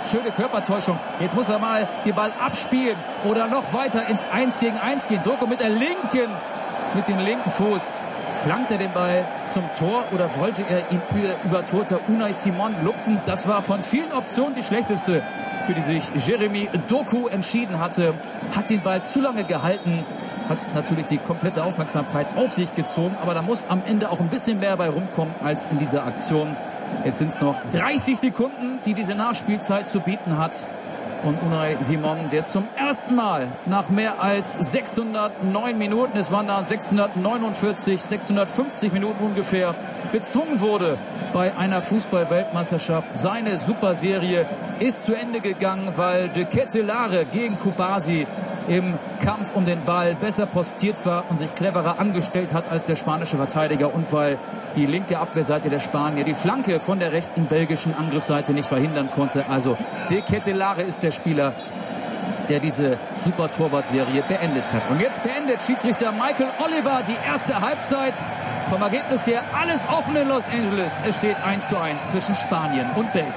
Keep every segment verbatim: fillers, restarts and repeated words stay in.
schöne Körpertäuschung. Jetzt muss er mal den Ball abspielen oder noch weiter ins eins gegen eins gehen. Doku mit der linken, mit dem linken Fuß. Flankt er den Ball zum Tor oder wollte er ihn über Torhüter Unai Simon lupfen? Das war von vielen Optionen die schlechteste, für die sich Jeremy Doku entschieden hatte. Hat den Ball zu lange gehalten, hat natürlich die komplette Aufmerksamkeit auf sich gezogen, aber da muss am Ende auch ein bisschen mehr bei rumkommen als in dieser Aktion. Jetzt sind es noch dreißig Sekunden, die diese Nachspielzeit zu bieten hat. Und Unai Simon, der zum ersten Mal nach mehr als sechshundertneun Minuten, es waren da sechshundertneunundvierzig, sechshundertfünfzig Minuten ungefähr, bezwungen wurde bei einer Fußball-Weltmeisterschaft. Seine Superserie ist zu Ende gegangen, weil De Ketelaere gegen Kubasi im Kampf um den Ball besser postiert war und sich cleverer angestellt hat als der spanische Verteidiger und weil die linke Abwehrseite der Spanier die Flanke von der rechten belgischen Angriffsseite nicht verhindern konnte. Also De Ketelaere ist der Spieler, der diese Super-Torwart-Serie beendet hat. Und jetzt beendet Schiedsrichter Michael Oliver die erste Halbzeit. Vom Ergebnis her alles offen in Los Angeles. Es steht eins zu eins zwischen Spanien und Belgien.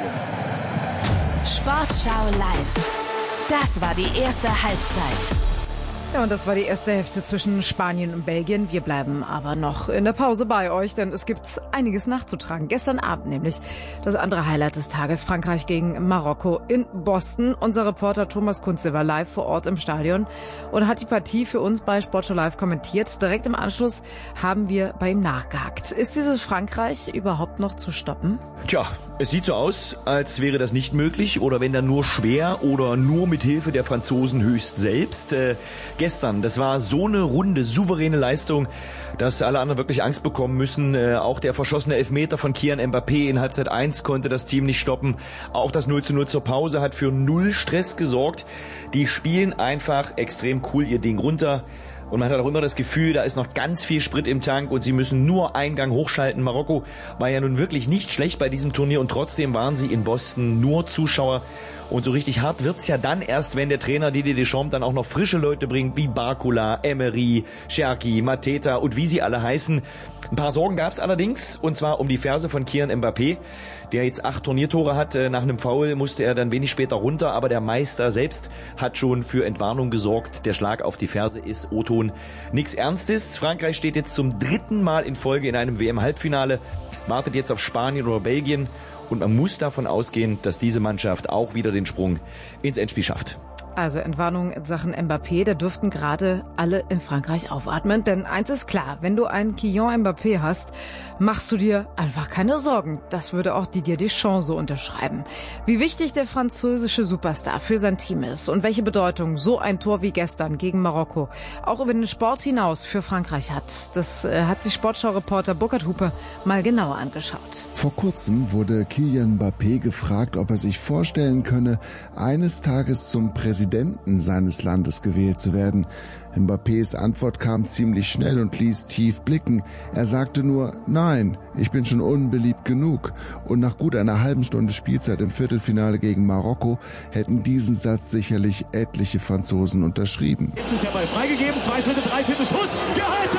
Sportschau live. Das war die erste Halbzeit. Ja, und das war die erste Hälfte zwischen Spanien und Belgien. Wir bleiben aber noch in der Pause bei euch, denn es gibt einiges nachzutragen. Gestern Abend nämlich das andere Highlight des Tages, Frankreich gegen Marokko in Boston. Unser Reporter Thomas Kunze war live vor Ort im Stadion und hat die Partie für uns bei Sportschau Live kommentiert. Direkt im Anschluss haben wir bei ihm nachgehakt. Ist dieses Frankreich überhaupt noch zu stoppen? Tja, es sieht so aus, als wäre das nicht möglich oder wenn dann nur schwer oder nur mit Hilfe der Franzosen höchst selbst. Äh, Gestern, das war so eine runde, souveräne Leistung, dass alle anderen wirklich Angst bekommen müssen. Äh, auch der verschossene Elfmeter von Kylian Mbappé in Halbzeit eins konnte das Team nicht stoppen. Auch das null zu null zur Pause hat für null Stress gesorgt. Die spielen einfach extrem cool ihr Ding runter. Und man hat auch immer das Gefühl, da ist noch ganz viel Sprit im Tank und sie müssen nur einen Gang hochschalten. Marokko war ja nun wirklich nicht schlecht bei diesem Turnier und trotzdem waren sie in Boston nur Zuschauer. Und so richtig hart wird's ja dann erst, wenn der Trainer Didier Deschamps dann auch noch frische Leute bringt, wie Barcola, Emery, Cherki, Mateta und wie sie alle heißen. Ein paar Sorgen gab's allerdings, und zwar um die Ferse von Kylian Mbappé, der jetzt acht Turniertore hat. Nach einem Foul musste er dann wenig später runter, aber der Meister selbst hat schon für Entwarnung gesorgt. Der Schlag auf die Ferse ist O-Ton. Nix Ernstes. Frankreich steht jetzt zum dritten Mal in Folge in einem W M-Halbfinale, wartet jetzt auf Spanien oder Belgien. Und man muss davon ausgehen, dass diese Mannschaft auch wieder den Sprung ins Endspiel schafft. Also Entwarnung in Sachen Mbappé, da dürften gerade alle in Frankreich aufatmen. Denn eins ist klar, wenn du einen Kylian Mbappé hast, machst du dir einfach keine Sorgen. Das würde auch Didier Deschamps so unterschreiben. Wie wichtig der französische Superstar für sein Team ist und welche Bedeutung so ein Tor wie gestern gegen Marokko auch über den Sport hinaus für Frankreich hat, das äh, hat sich Sportschau-Reporter Burkhard Hupe mal genauer angeschaut. Vor kurzem wurde Kylian Mbappé gefragt, ob er sich vorstellen könne, eines Tages zum Präsidenten seines Landes gewählt zu werden. Mbappés Antwort kam ziemlich schnell und ließ tief blicken. Er sagte nur, nein, ich bin schon unbeliebt genug. Und nach gut einer halben Stunde Spielzeit im Viertelfinale gegen Marokko hätten diesen Satz sicherlich etliche Franzosen unterschrieben. Jetzt ist der Ball freigegeben, zwei Schritte, drei Schritte, Schuss, gehalten!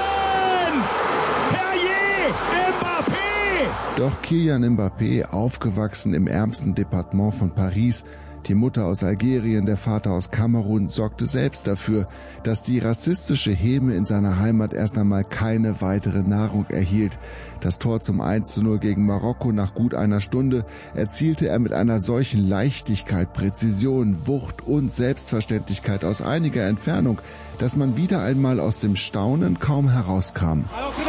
Herrje, Mbappé! Doch Kylian Mbappé, aufgewachsen im ärmsten Departement von Paris, die Mutter aus Algerien, der Vater aus Kamerun, sorgte selbst dafür, dass die rassistische Häme in seiner Heimat erst einmal keine weitere Nahrung erhielt. Das Tor zum eins zu null gegen Marokko nach gut einer Stunde erzielte er mit einer solchen Leichtigkeit, Präzision, Wucht und Selbstverständlichkeit aus einiger Entfernung, dass man wieder einmal aus dem Staunen kaum herauskam.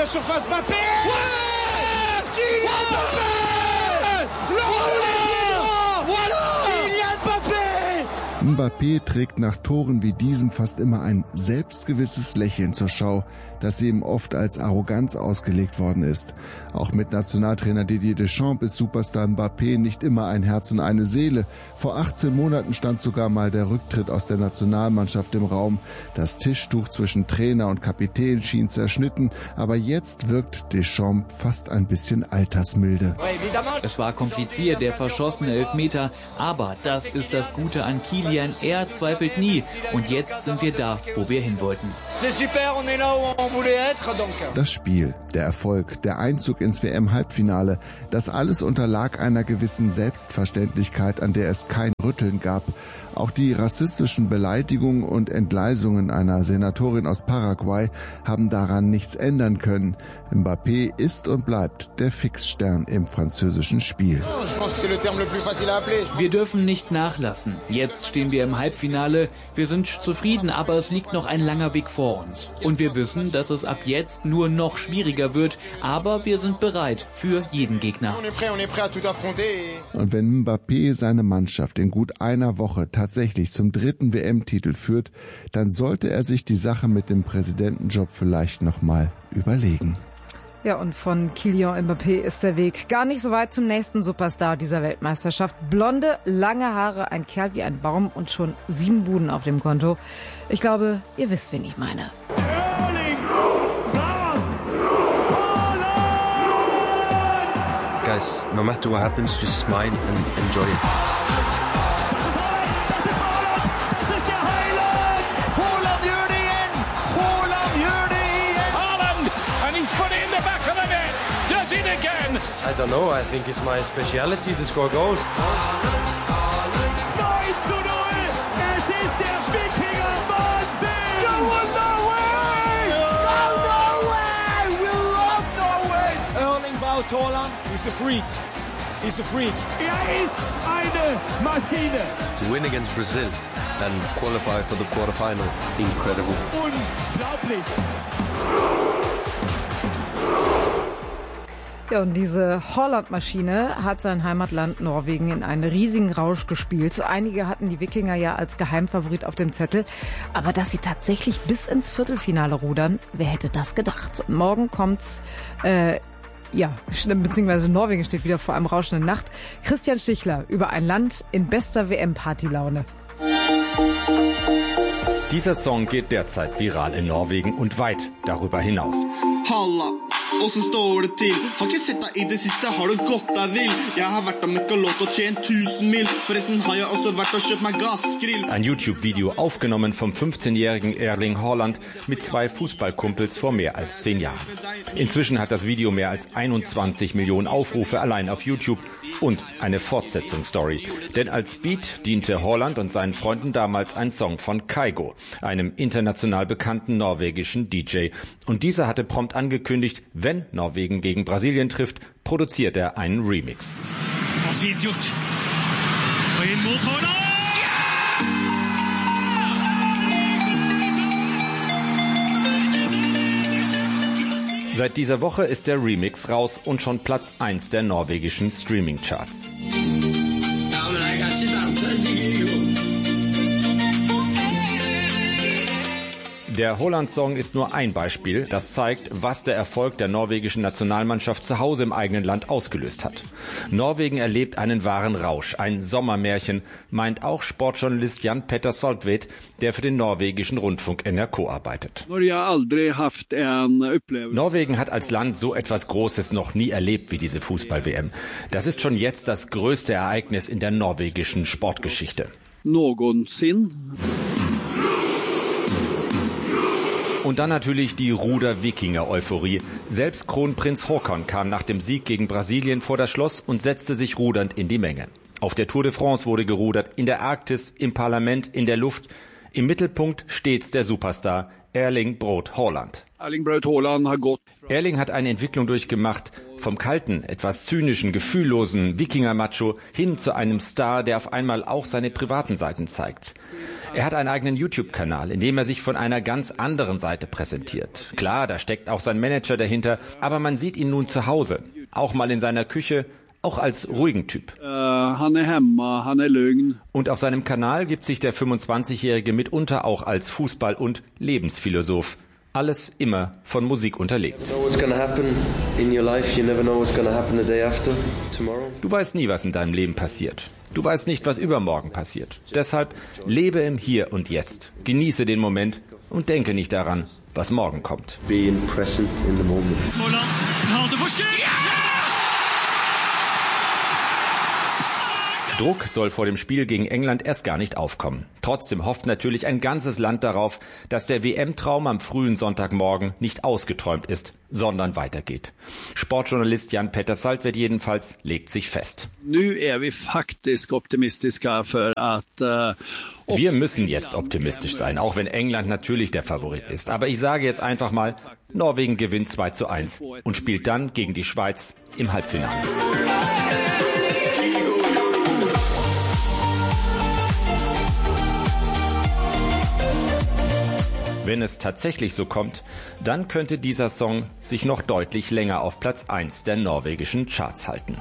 Mbappé trägt nach Toren wie diesem fast immer ein selbstgewisses Lächeln zur Schau, das ihm oft als Arroganz ausgelegt worden ist. Auch mit Nationaltrainer Didier Deschamps ist Superstar Mbappé nicht immer ein Herz und eine Seele. Vor achtzehn Monaten stand sogar mal der Rücktritt aus der Nationalmannschaft im Raum. Das Tischtuch zwischen Trainer und Kapitän schien zerschnitten, aber jetzt wirkt Deschamps fast ein bisschen altersmilde. Es war kompliziert, der verschossene Elfmeter, aber das ist das Gute an Kylian. Er zweifelt nie. Und jetzt sind wir da, wo wir hin wollten. Das Spiel, der Erfolg, der Einzug ins W M-Halbfinale, das alles unterlag einer gewissen Selbstverständlichkeit, an der es kein Rütteln gab. Auch die rassistischen Beleidigungen und Entgleisungen einer Senatorin aus Paraguay haben daran nichts ändern können. Mbappé ist und bleibt der Fixstern im französischen Spiel. Wir dürfen nicht nachlassen. Jetzt stehen wir im Halbfinale. Wir sind zufrieden, aber es liegt noch ein langer Weg vor uns. Und wir wissen, dass es ab jetzt nur noch schwieriger wird. Aber wir sind bereit für jeden Gegner. Und wenn Mbappé seine Mannschaft in gut einer Woche tatsächlich zum dritten W M-Titel führt, dann sollte er sich die Sache mit dem Präsidentenjob vielleicht nochmal überlegen. Ja, und von Kylian Mbappé ist der Weg gar nicht so weit zum nächsten Superstar dieser Weltmeisterschaft. Blonde, lange Haare, ein Kerl wie ein Baum und schon sieben Buden auf dem Konto. Ich glaube, ihr wisst, wen ich meine. Erling Braut Haaland! Guys, no matter what happens, just smile and enjoy it. I don't know, I think it's my speciality to score goals. zwei zu null! Es ist der Wikinger-Wahnsinn! Go Norway! Go Norway! We love Norway! Erling Braut Haaland is a freak. He's a freak. Er ist eine Maschine! To win against Brazil and qualify for the quarterfinal, incredible. Unglaublich! Ja, und diese Haaland-Maschine hat sein Heimatland Norwegen in einen riesigen Rausch gespielt. Einige hatten die Wikinger ja als Geheimfavorit auf dem Zettel. Aber dass sie tatsächlich bis ins Viertelfinale rudern, wer hätte das gedacht? Morgen kommt's, äh, ja, beziehungsweise Norwegen steht wieder vor einem rauschenden Nacht. Christian Stichler über ein Land in bester W M-Partylaune. Dieser Song geht derzeit viral in Norwegen und weit darüber hinaus. Halla, og så står det til. Har ikke sett deg i det siste, har det gått deg vill. Jeg har vært og møkka låt og tjent tusen mil. Forresten har jeg også vært og kjøpt meg Gassgrill. Ein YouTube-Video aufgenommen vom fünfzehnjährigen Erling Haaland mit zwei Fußballkumpels vor mehr als zehn Jahren. Inzwischen hat das Video mehr als einundzwanzig Millionen Aufrufe allein auf YouTube und eine Fortsetzungsstory. Denn als Beat diente Haaland und seinen Freunden damals ein Song von Kygo, einem international bekannten norwegischen D J. Und dieser hatte prompt angekündigt, wenn Norwegen gegen Brasilien trifft, produziert er einen Remix. Seit dieser Woche ist der Remix raus und schon Platz eins der norwegischen Streaming-Charts. Der Haaland-Song ist nur ein Beispiel, das zeigt, was der Erfolg der norwegischen Nationalmannschaft zu Hause im eigenen Land ausgelöst hat. Norwegen erlebt einen wahren Rausch, ein Sommermärchen, meint auch Sportjournalist Jan Petter Soltvedt, der für den norwegischen Rundfunk N R K arbeitet. Norwegen hat als Land so etwas Großes noch nie erlebt wie diese Fußball-W M. Das ist schon jetzt das größte Ereignis in der norwegischen Sportgeschichte. Und dann natürlich die Ruder-Wikinger-Euphorie. Selbst Kronprinz Haakon kam nach dem Sieg gegen Brasilien vor das Schloss und setzte sich rudernd in die Menge. Auf der Tour de France wurde gerudert, in der Arktis, im Parlament, in der Luft. Im Mittelpunkt stets der Superstar Erling Braut Haaland. Erling hat eine Entwicklung durchgemacht, vom kalten, etwas zynischen, gefühllosen Wikinger-Macho hin zu einem Star, der auf einmal auch seine privaten Seiten zeigt. Er hat einen eigenen YouTube-Kanal, in dem er sich von einer ganz anderen Seite präsentiert. Klar, da steckt auch sein Manager dahinter, aber man sieht ihn nun zu Hause, auch mal in seiner Küche, auch als ruhigen Typ. Und auf seinem Kanal gibt sich der fünfundzwanzigjährige mitunter auch als Fußball- und Lebensphilosoph. Alles immer von Musik unterlegt. Du weißt nie, was in deinem Leben passiert. Du weißt nicht, was übermorgen passiert. Deshalb lebe im Hier und Jetzt. Genieße den Moment und denke nicht daran, was morgen kommt. Being present in the moment. Druck soll vor dem Spiel gegen England erst gar nicht aufkommen. Trotzdem hofft natürlich ein ganzes Land darauf, dass der W M-Traum am frühen Sonntagmorgen nicht ausgeträumt ist, sondern weitergeht. Sportjournalist Jan-Petter Saltvedt jedenfalls legt sich fest. Nu är vi faktiskt optimistiska för att uh Wir müssen jetzt optimistisch sein, auch wenn England natürlich der Favorit ist. Aber ich sage jetzt einfach mal, Norwegen gewinnt zwei zu eins und spielt dann gegen die Schweiz im Halbfinale. Wenn es tatsächlich so kommt, dann könnte dieser Song sich noch deutlich länger auf Platz eins der norwegischen Charts halten.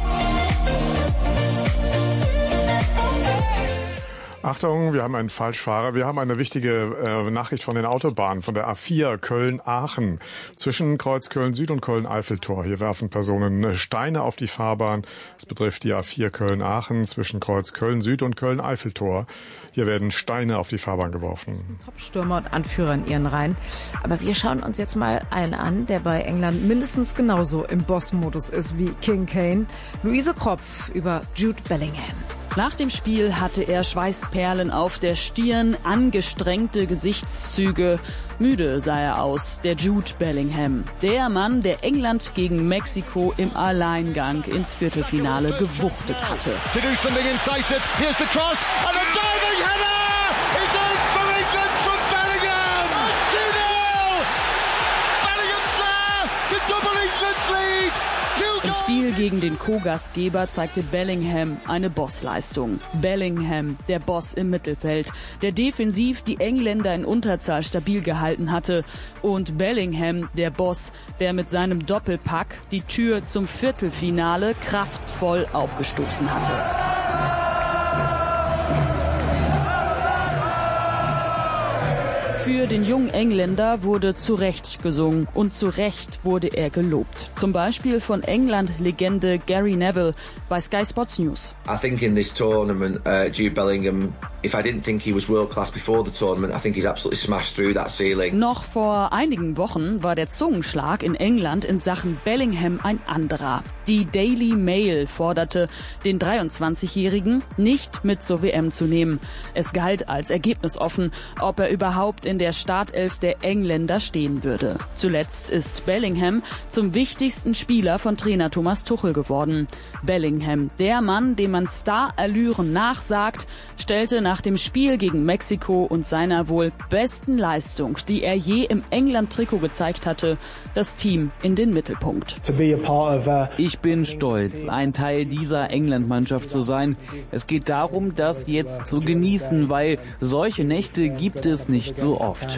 Achtung, wir haben einen Falschfahrer. Wir haben eine wichtige äh, Nachricht von den Autobahnen, von der A vier Köln-Aachen. Zwischen Kreuz Köln-Süd und Köln-Eiffeltor. Hier werfen Personen Steine auf die Fahrbahn. Das betrifft die A vier Köln-Aachen zwischen Kreuz Köln-Süd und Köln-Eiffeltor. Hier werden Steine auf die Fahrbahn geworfen. Top-Stürmer und Anführer in ihren Reihen. Aber wir schauen uns jetzt mal einen an, der bei England mindestens genauso im Boss-Modus ist wie King Kane. Luise Kropf über Jude Bellingham. Nach dem Spiel hatte er Schweißperlen auf der Stirn, angestrengte Gesichtszüge. Müde sah er aus, der Jude Bellingham. Der Mann, der England gegen Mexiko im Alleingang ins Viertelfinale gewuchtet hatte. To do something incisive. Here's the cross and a diving header is in for England from Bellingham. two nil. Bellingham's there to double England's lead. Im Spiel gegen den Co-Gastgeber zeigte Bellingham eine Bossleistung. Bellingham, der Boss im Mittelfeld, der defensiv die Engländer in Unterzahl stabil gehalten hatte. Und Bellingham, der Boss, der mit seinem Doppelpack die Tür zum Viertelfinale kraftvoll aufgestoßen hatte. Für den jungen Engländer wurde zu Recht gesungen und zu Recht wurde er gelobt. Zum Beispiel von England-Legende Gary Neville bei Sky Sports News. I think in this tournament, uh, Jude Bellingham, if I didn't think he was world class before the tournament, I think he's absolutely smashed through that ceiling. Noch vor einigen Wochen war der Zungenschlag in England in Sachen Bellingham ein anderer. Die Daily Mail forderte, den dreiundzwanzigjährigen nicht mit zur W M zu nehmen. Es galt als ergebnisoffen, ob er überhaupt in der Startelf der Engländer stehen würde. Zuletzt ist Bellingham zum wichtigsten Spieler von Trainer Thomas Tuchel geworden. Bellingham, der Mann, dem man Star-Allüren nachsagt, stellte nach dem Spiel gegen Mexiko und seiner wohl besten Leistung, die er je im England-Trikot gezeigt hatte, das Team in den Mittelpunkt. Ich bin stolz, ein Teil dieser England-Mannschaft zu sein. Es geht darum, das jetzt zu genießen, weil solche Nächte gibt es nicht so oft.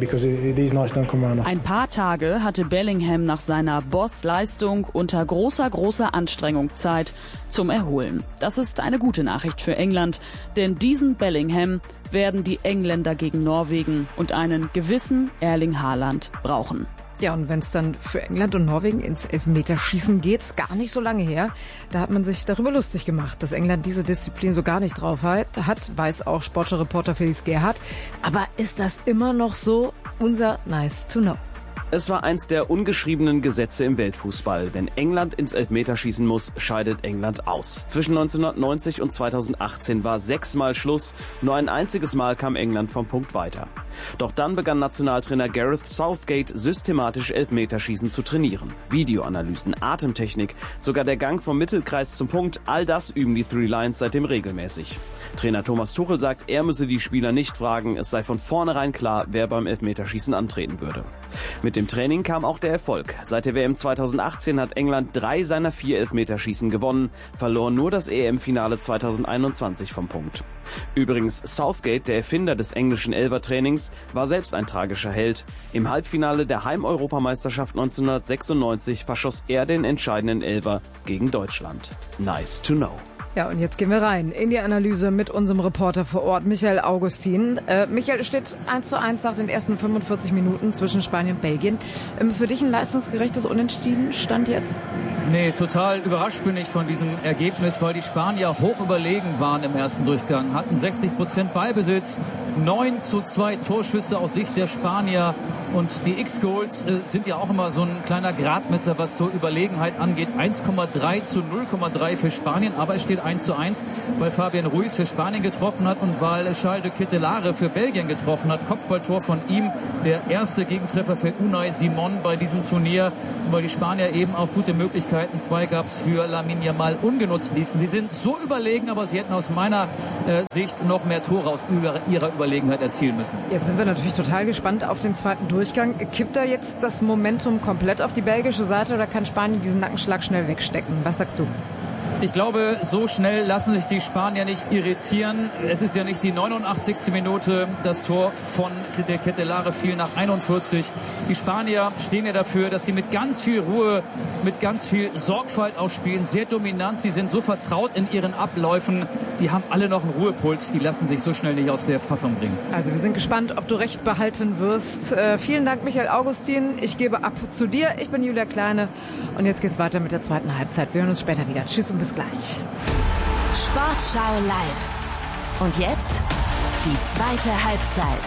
Ein paar Tage hatte Bellingham nach seiner Boss-Leistung unter großer, großer Anstrengung Zeit zum Erholen. Das ist eine gute Nachricht für England, denn diesen Bellingham werden die Engländer gegen Norwegen und einen gewissen Erling Haaland brauchen. Ja, und wenn es dann für England und Norwegen ins Elfmeterschießen geht, ist gar nicht so lange her. Da hat man sich darüber lustig gemacht, dass England diese Disziplin so gar nicht drauf hat, hat weiß auch Sportreporter Felix Gerhardt. Aber ist das immer noch so? Unser Nice to Know. Es war eins der ungeschriebenen Gesetze im Weltfußball. Wenn England ins Elfmeterschießen muss, scheidet England aus. Zwischen neunzehnhundertneunzig und zweitausendachtzehn war sechsmal Schluss. Nur ein einziges Mal kam England vom Punkt weiter. Doch dann begann Nationaltrainer Gareth Southgate systematisch Elfmeterschießen zu trainieren. Videoanalysen, Atemtechnik, sogar der Gang vom Mittelkreis zum Punkt, all das üben die Three Lions seitdem regelmäßig. Trainer Thomas Tuchel sagt, er müsse die Spieler nicht fragen, es sei von vornherein klar, wer beim Elfmeterschießen antreten würde. Mit dem Training kam auch der Erfolg. Seit der W M zweitausendachtzehn hat England drei seiner vier Elfmeterschießen gewonnen, verlor nur das E M-Finale zweitausendeinundzwanzig vom Punkt. Übrigens, Southgate, der Erfinder des englischen Elfertrainings, war selbst ein tragischer Held. Im Halbfinale der Heim-Europameisterschaft neunzehnhundertsechsundneunzig verschoss er den entscheidenden Elfer gegen Deutschland. Nice to know. Ja, und jetzt gehen wir rein in die Analyse mit unserem Reporter vor Ort, Michael Augustin. Äh, Michael, steht eins zu eins nach den ersten fünfundvierzig Minuten zwischen Spanien und Belgien. Ähm, für dich ein leistungsgerechtes Unentschieden Stand jetzt? Nee, total überrascht bin ich von diesem Ergebnis, weil die Spanier hoch überlegen waren im ersten Durchgang, hatten sechzig Prozent Ballbesitz, neun zu zwei Torschüsse aus Sicht der Spanier. Und die X-Goals äh, sind ja auch immer so ein kleiner Gradmesser, was so Überlegenheit angeht. eins Komma drei zu null Komma drei für Spanien, aber es steht eins zu eins, weil Fabian Ruiz für Spanien getroffen hat und weil Charles de Ketelaere für Belgien getroffen hat. Kopfballtor von ihm, der erste Gegentreffer für Unai Simon bei diesem Turnier, weil die Spanier eben auch gute Möglichkeiten, zwei gab es für Lamine Yamal, ungenutzt ließen. Sie sind so überlegen, aber sie hätten aus meiner äh, Sicht noch mehr Tore aus über, ihrer Überlegenheit erzielen müssen. Jetzt sind wir natürlich total gespannt auf den zweiten Durchgang. Kippt da jetzt das Momentum komplett auf die belgische Seite oder kann Spanien diesen Nackenschlag schnell wegstecken? Was sagst du? Ich glaube, so schnell lassen sich die Spanier nicht irritieren. Es ist ja nicht die neunundachtzigste Minute. Das Tor von de Ketelaere fiel nach einundvierzig. Die Spanier stehen ja dafür, dass sie mit ganz viel Ruhe, mit ganz viel Sorgfalt auch spielen. Sehr dominant. Sie sind so vertraut in ihren Abläufen. Die haben alle noch einen Ruhepuls. Die lassen sich so schnell nicht aus der Fassung bringen. Also wir sind gespannt, ob du recht behalten wirst. Äh, vielen Dank, Michael Augustin. Ich gebe ab zu dir. Ich bin Julia Kleine. Und jetzt geht's weiter mit der zweiten Halbzeit. Wir hören uns später wieder. Tschüss und bis gleich. Sportschau live. Und jetzt die zweite Halbzeit.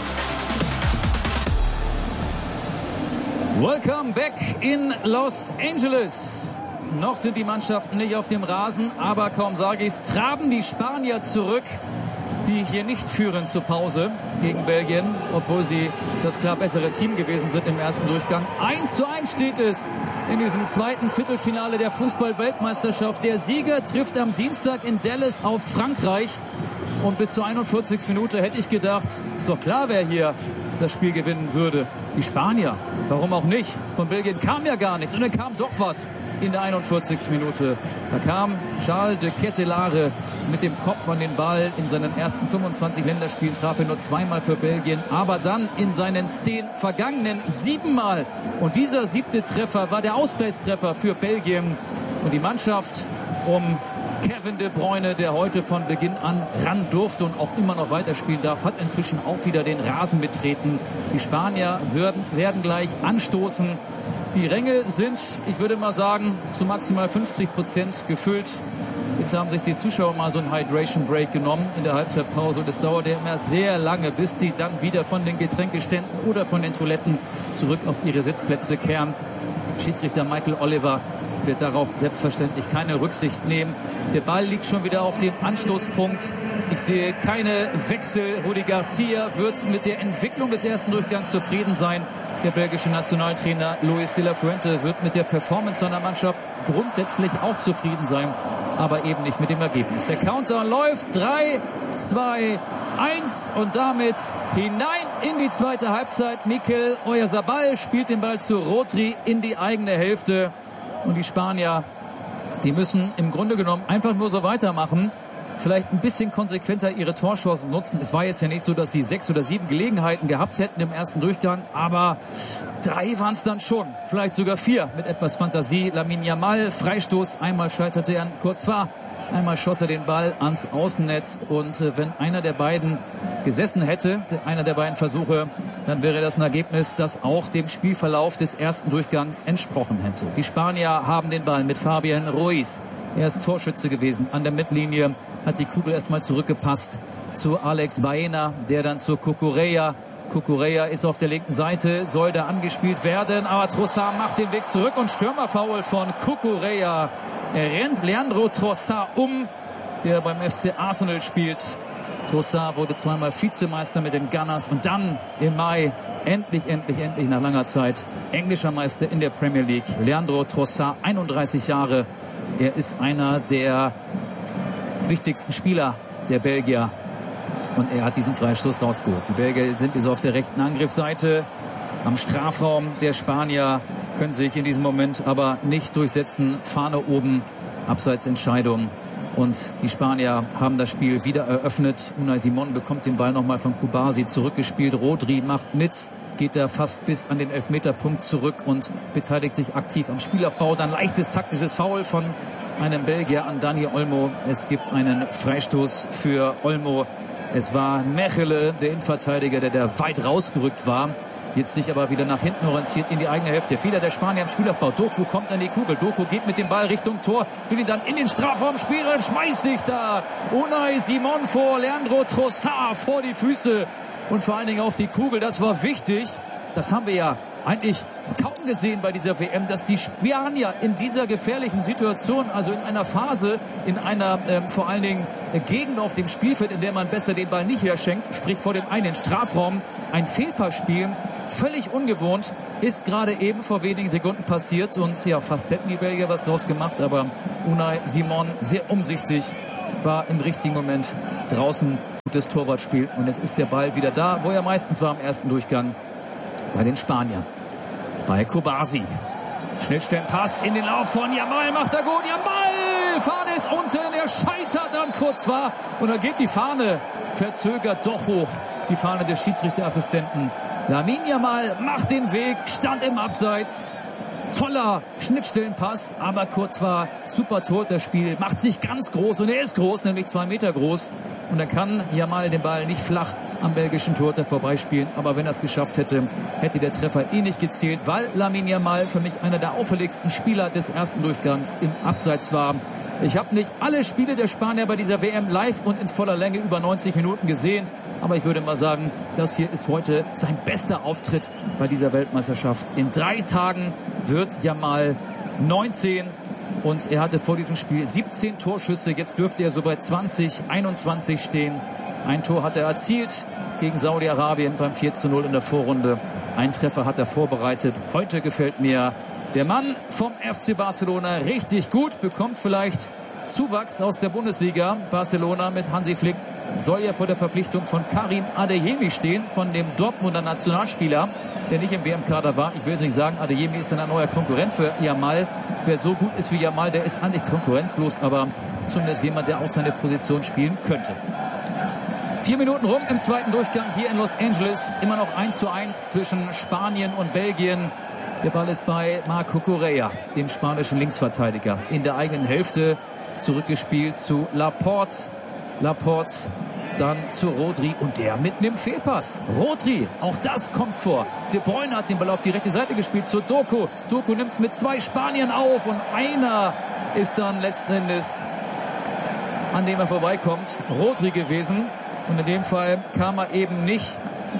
Welcome back in Los Angeles. Noch sind die Mannschaften nicht auf dem Rasen, aber kaum sage ich's, traben die Spanier zurück, die hier nicht führen zur Pause gegen Belgien, obwohl sie das klar bessere Team gewesen sind im ersten Durchgang. eins zu eins steht es in diesem zweiten Viertelfinale der Fußball-Weltmeisterschaft. Der Sieger trifft am Dienstag in Dallas auf Frankreich. Und bis zur einundvierzigsten Minute hätte ich gedacht, ist doch klar, wer hier das Spiel gewinnen würde. Die Spanier. Warum auch nicht? Von Belgien kam ja gar nichts. Und dann kam doch was in der einundvierzigsten Minute. Da kam Charles de Ketelaere mit dem Kopf an den Ball. In seinen ersten fünfundzwanzig Länderspielen traf er nur zweimal für Belgien. Aber dann in seinen zehn vergangenen siebenmal. Und dieser siebte Treffer war der Ausgleichstreffer für Belgien. Und die Mannschaft um Kevin De Bruyne, der heute von Beginn an ran durfte und auch immer noch weiterspielen darf, hat inzwischen auch wieder den Rasen betreten. Die Spanier werden, werden gleich anstoßen. Die Ränge sind, ich würde mal sagen, zu maximal fünfzig Prozent gefüllt. Jetzt haben sich die Zuschauer mal so einen Hydration Break genommen in der Halbzeitpause und es dauert ja immer sehr lange, bis die dann wieder von den Getränkeständen oder von den Toiletten zurück auf ihre Sitzplätze kehren. Schiedsrichter Michael Oliver wird darauf selbstverständlich keine Rücksicht nehmen. Der Ball liegt schon wieder auf dem Anstoßpunkt. Ich sehe keine Wechsel. Rudi Garcia wird mit der Entwicklung des ersten Durchgangs zufrieden sein. Der belgische Nationaltrainer Luis de la Fuente wird mit der Performance seiner Mannschaft grundsätzlich auch zufrieden sein, aber eben nicht mit dem Ergebnis. Der Countdown läuft. drei, zwei, eins und damit hinein in die zweite Halbzeit. Mikel Oyarzabal spielt den Ball zu Rodri in die eigene Hälfte. Und die Spanier, die müssen im Grunde genommen einfach nur so weitermachen. Vielleicht ein bisschen konsequenter ihre Torchancen nutzen. Es war jetzt ja nicht so, dass sie sechs oder sieben Gelegenheiten gehabt hätten im ersten Durchgang, aber drei waren es dann schon. Vielleicht sogar vier mit etwas Fantasie. Lamine Yamal, Freistoß, einmal scheiterte er an Courtois, einmal schoss er den Ball ans Außennetz. Und äh, wenn einer der beiden gesessen hätte, einer der beiden Versuche, dann wäre das ein Ergebnis, das auch dem Spielverlauf des ersten Durchgangs entsprochen hätte. Die Spanier haben den Ball mit Fabian Ruiz. Er ist Torschütze gewesen an der Mittellinie, hat die Kugel erstmal zurückgepasst zu Alex Baena, der dann zu Cucurella. Cucurella ist auf der linken Seite, soll da angespielt werden, aber Trossard macht den Weg zurück und Stürmerfoul von Cucurella. Er rennt Leandro Trossard um, der beim F C Arsenal spielt. Trossard wurde zweimal Vizemeister mit den Gunners und dann im Mai endlich, endlich, endlich nach langer Zeit englischer Meister in der Premier League. Leandro Trossard, einunddreißig Jahre. Er ist einer der wichtigsten Spieler der Belgier und er hat diesen Freistoß rausgeholt. Die Belgier sind jetzt auf der rechten Angriffsseite am Strafraum der Spanier, können sich in diesem Moment aber nicht durchsetzen. Fahne oben, Abseitsentscheidung. Und die Spanier haben das Spiel wieder eröffnet. Unai Simon bekommt den Ball nochmal von Kubasi zurückgespielt. Rodri macht mit, geht da fast bis an den Elfmeterpunkt zurück und beteiligt sich aktiv am Spielaufbau. Dann leichtes taktisches Foul von einem Belgier an Dani Olmo. Es gibt einen Freistoß für Olmo. Es war Mechele, der Innenverteidiger, der da weit rausgerückt war. Jetzt sich aber wieder nach hinten orientiert in die eigene Hälfte. Fehler der Spanier im Spielaufbau. Doku kommt an die Kugel. Doku geht mit dem Ball Richtung Tor. Will ihn dann in den Strafraum spielen. Schmeißt sich da Unai Simon vor Leandro Trossard vor die Füße und vor allen Dingen auf die Kugel. Das war wichtig. das haben wir ja eigentlich kaum gesehen bei dieser W M, dass die Spanier in dieser gefährlichen Situation, also in einer Phase, in einer ähm, vor allen Dingen äh, Gegend auf dem Spielfeld, in der man besser den Ball nicht herschenkt, sprich vor dem eigenen Strafraum, ein Fehlpass spielen, völlig ungewohnt, ist gerade eben vor wenigen Sekunden passiert und ja, fast hätten die Belgier was draus gemacht, aber Unai Simon sehr umsichtig, war im richtigen Moment draußen, gutes Torwartspiel und jetzt ist der Ball wieder da, wo er meistens war im ersten Durchgang. Bei den Spaniern. Bei Kobasi. Schnittstellenpass in den Lauf von Yamal. Macht er gut. Yamal! Fahne ist unten. Er scheitert dann kurz war. Und dann geht die Fahne verzögert doch hoch. Die Fahne des Schiedsrichterassistenten. Lamine Yamal macht den Weg. Stand im Abseits. Toller Schnittstellenpass. Aber kurz war super Tor. Das Spiel macht sich ganz groß. Und er ist groß, nämlich zwei Meter groß. Und er kann Yamal den Ball nicht flach am belgischen Torhüter vorbeispielen. Aber wenn er es geschafft hätte, hätte der Treffer eh nicht gezählt, weil Lamine Yamal für mich einer der auffälligsten Spieler des ersten Durchgangs im Abseits war. Ich habe nicht alle Spiele der Spanier bei dieser W M live und in voller Länge über neunzig Minuten gesehen. Aber ich würde mal sagen, das hier ist heute sein bester Auftritt bei dieser Weltmeisterschaft. In drei Tagen wird Yamal neunzehn. Und er hatte vor diesem Spiel siebzehn Torschüsse. Jetzt dürfte er so bei zwanzig, einundzwanzig stehen. Ein Tor hat er erzielt gegen Saudi-Arabien beim vier zu null in der Vorrunde. Ein Treffer hat er vorbereitet. Heute gefällt mir der Mann vom F C Barcelona richtig gut. Bekommt vielleicht Zuwachs aus der Bundesliga. Barcelona mit Hansi Flick soll ja vor der Verpflichtung von Karim Adeyemi stehen, von dem Dortmunder Nationalspieler, der nicht im W M-Kader war. Ich will jetzt nicht sagen, Adeyemi ist dann ein neuer Konkurrent für Yamal. Wer so gut ist wie Yamal, der ist eigentlich konkurrenzlos, aber zumindest jemand, der auch seine Position spielen könnte. Vier Minuten rum im zweiten Durchgang hier in Los Angeles. Immer noch eins zu eins zwischen Spanien und Belgien. Der Ball ist bei Marco Correa, dem spanischen Linksverteidiger. In der eigenen Hälfte zurückgespielt zu Laporte. Laporte dann zu Rodri und der mit einem Fehlpass. Rodri, auch das kommt vor. De Bruyne hat den Ball auf die rechte Seite gespielt zu Doku. Doku nimmt es mit zwei Spaniern auf und einer ist dann letzten Endes, an dem er vorbeikommt, Rodri gewesen. Und in dem Fall kam er eben nicht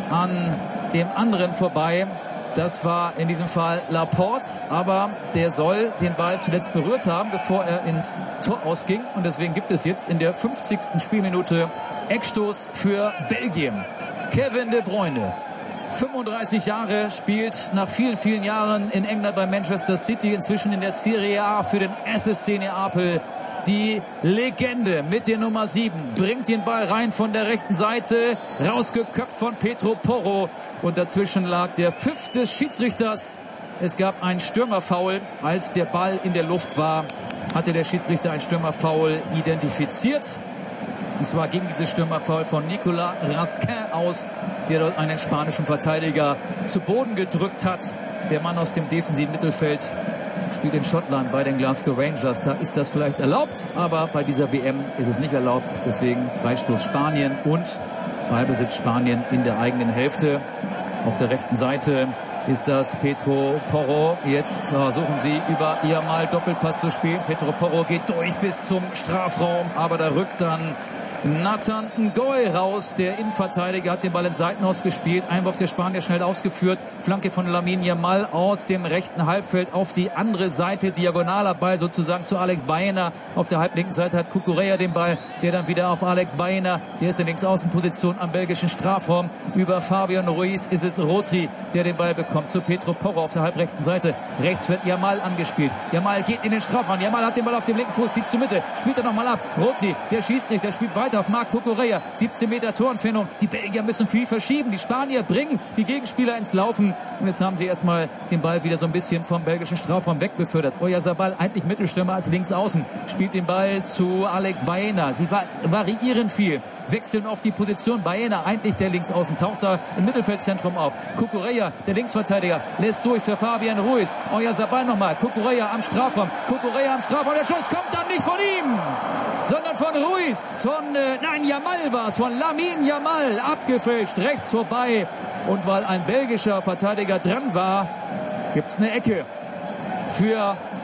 an dem anderen vorbei. Das war in diesem Fall Laporte, aber der soll den Ball zuletzt berührt haben, bevor er ins Tor ausging. Und deswegen gibt es jetzt in der fünfzigsten Spielminute Eckstoß für Belgien. Kevin De Bruyne, fünfunddreißig Jahre, spielt nach vielen, vielen Jahren in England bei Manchester City, inzwischen in der Serie A für den S S C Neapel. Die Legende mit der Nummer sieben bringt den Ball rein von der rechten Seite, rausgeköpft von Pedro Porro. Und dazwischen lag der Pfiff des Schiedsrichters. Es gab ein Stürmerfoul. Als der Ball in der Luft war, hatte der Schiedsrichter ein Stürmerfoul identifiziert. Und zwar ging dieses Stürmerfoul von Nicolas Raskin aus, der dort einen spanischen Verteidiger zu Boden gedrückt hat. Der Mann aus dem defensiven Mittelfeld spielt in Schottland bei den Glasgow Rangers. Da ist das vielleicht erlaubt, aber bei dieser W M ist es nicht erlaubt. Deswegen Freistoß Spanien und Ballbesitz Spanien in der eigenen Hälfte. Auf der rechten Seite ist das Pedro Porro. Jetzt versuchen sie über Yamal Doppelpass zu spielen. Pedro Porro geht durch bis zum Strafraum, aber da rückt dann Nathan Ngoy raus. Der Innenverteidiger hat den Ball ins Seitenhaus gespielt. Einwurf der Spanier schnell ausgeführt. Flanke von Lamine Yamal aus dem rechten Halbfeld auf die andere Seite. Diagonaler Ball sozusagen zu Alex Baena. Auf der halblinken Seite hat Cucurella den Ball. Der dann wieder auf Alex Baena. Der ist in Linksaußenposition am belgischen Strafraum. Über Fabian Ruiz ist es Rodri, der den Ball bekommt. Zu Pedro Porro auf der halbrechten Seite. Rechts wird Yamal angespielt. Yamal geht in den Strafraum. Yamal hat den Ball auf dem linken Fuß, zieht zur Mitte. Spielt er nochmal ab. Rodri, der schießt nicht. Der spielt weiter auf Marc Cucurella, siebzehn Meter Torentfernung. Die Belgier müssen viel verschieben. Die Spanier bringen die Gegenspieler ins Laufen. Und jetzt haben sie erstmal den Ball wieder so ein bisschen vom belgischen Strafraum wegbefördert. Oyarzabal, eigentlich Mittelstürmer als Linksaußen, spielt den Ball zu Alex Baena. Sie variieren viel, wechseln auf die Position. Baena, eigentlich der Linksaußen, taucht da im Mittelfeldzentrum auf. Cucurella, der Linksverteidiger, lässt durch für Fabian Ruiz. Oyarzabal nochmal. Cucurella am Strafraum. Cucurella am Strafraum. Der Schuss kommt dann nicht von ihm, sondern von Ruiz. Von, äh, nein, Yamal war es. Von Lamine Yamal. Abgefälscht, rechts vorbei. Und weil ein belgischer Verteidiger dran war, gibt's eine Ecke für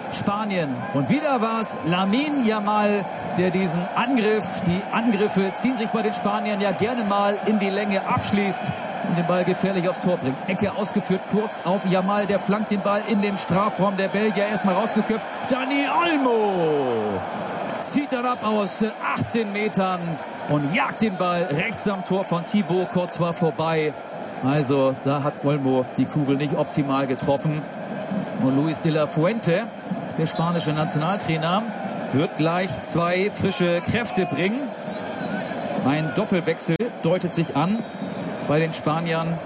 Spanien. Und wieder war es Lamine Yamal, der diesen Angriff, die Angriffe ziehen sich bei den Spaniern ja gerne mal in die Länge, abschließt und den Ball gefährlich aufs Tor bringt. Ecke ausgeführt, kurz auf Yamal, der flankt den Ball in den Strafraum. Der Belgier erstmal rausgeköpft. Dani Olmo zieht dann ab aus achtzehn Metern und jagt den Ball rechts am Tor von Thibaut Courtois vorbei. Also da hat Olmo die Kugel nicht optimal getroffen. Und Luis de la Fuente, der spanische Nationaltrainer, wird gleich zwei frische Kräfte bringen. Ein Doppelwechsel deutet sich an bei den Spaniern.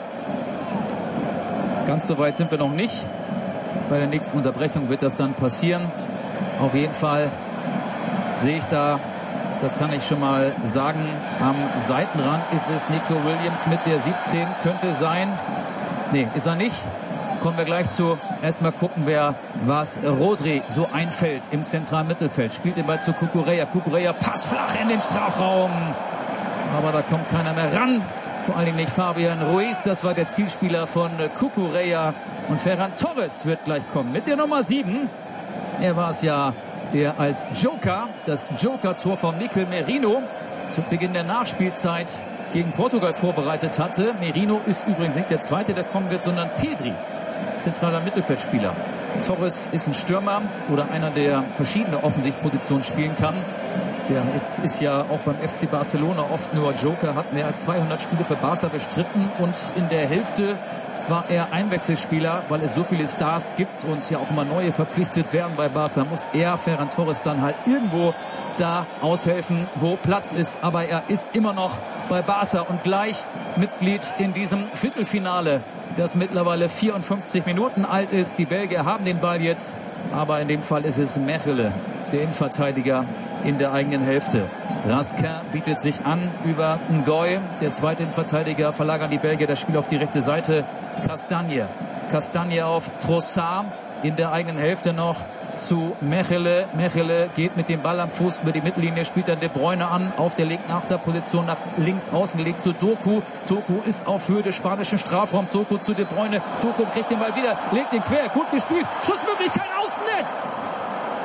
Ganz so weit sind wir noch nicht. Bei der nächsten Unterbrechung wird das dann passieren. Auf jeden Fall sehe ich da, das kann ich schon mal sagen, am Seitenrand ist es Nico Williams mit der siebzehn, könnte sein. Nee, ist er nicht. Kommen wir gleich zu. Erstmal gucken wir, was Rodri so einfällt im zentralen Mittelfeld. Spielt den Ball zu Cucurella. Cucurella passt flach in den Strafraum. Aber da kommt keiner mehr ran. Vor allen Dingen nicht Fabian Ruiz. Das war der Zielspieler von Cucurella. Und Ferran Torres wird gleich kommen mit der Nummer sieben. Er war es ja, der als Joker, das Joker-Tor von Mikel Merino zu Beginn der Nachspielzeit gegen Portugal vorbereitet hatte. Merino ist übrigens nicht der Zweite, der kommen wird, sondern Pedri, zentraler Mittelfeldspieler. Torres ist ein Stürmer oder einer, der verschiedene Offensivpositionen spielen kann. Der jetzt ist ja auch beim F C Barcelona oft nur Joker, hat mehr als zweihundert Spiele für Barca bestritten und in der Hälfte war er Einwechselspieler, weil es so viele Stars gibt und ja auch immer neue verpflichtet werden bei Barca, muss er, Ferran Torres, dann halt irgendwo da aushelfen, wo Platz ist. Aber er ist immer noch bei Barca und gleich Mitglied in diesem Viertelfinale, das mittlerweile vierundfünfzig Minuten alt ist. Die Belgier haben den Ball jetzt, aber in dem Fall ist es Mechelen, der Innenverteidiger in der eigenen Hälfte. Raskin bietet sich an über Ngoy. Der zweite Innenverteidiger, verlagern die Belgier das Spiel auf die rechte Seite. Castagne. Castagne auf Trossard in der eigenen Hälfte noch zu Mechelen. Mechelen geht mit dem Ball am Fuß über die Mittellinie, spielt dann De Bruyne an, auf der linken Achterposition nach links außen gelegt zu Doku. Doku ist auf Höhe des spanischen Strafraums. Doku zu De Bruyne. Doku kriegt den Ball wieder, legt den quer, gut gespielt. Schussmöglichkeit, Außennetz!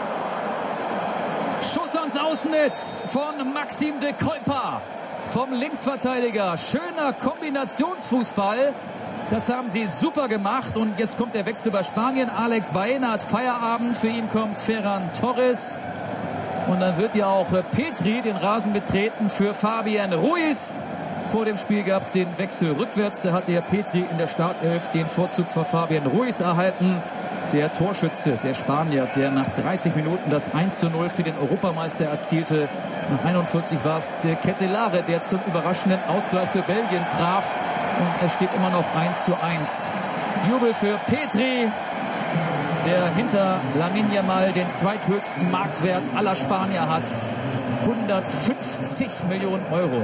Schuss ans Außennetz von Maxime de Cuyper vom Linksverteidiger. Schöner Kombinationsfußball. Das haben sie super gemacht. Und jetzt kommt der Wechsel bei Spanien. Alex Baena hat Feierabend. Für ihn kommt Ferran Torres. Und dann wird ja auch Petri den Rasen betreten für Fabian Ruiz. Vor dem Spiel gab es den Wechsel rückwärts. Da hatte ja Petri in der Startelf den Vorzug für Fabian Ruiz erhalten. Der Torschütze, der Spanier, der nach dreißig Minuten das eins zu null für den Europameister erzielte. Nach einundvierzig war es der Ketelare, der zum überraschenden Ausgleich für Belgien traf. Und es steht immer noch eins zu eins. Jubel für Petri, der hinter Lamine Yamal den zweithöchsten Marktwert aller Spanier hat. hundertfünfzig Millionen Euro.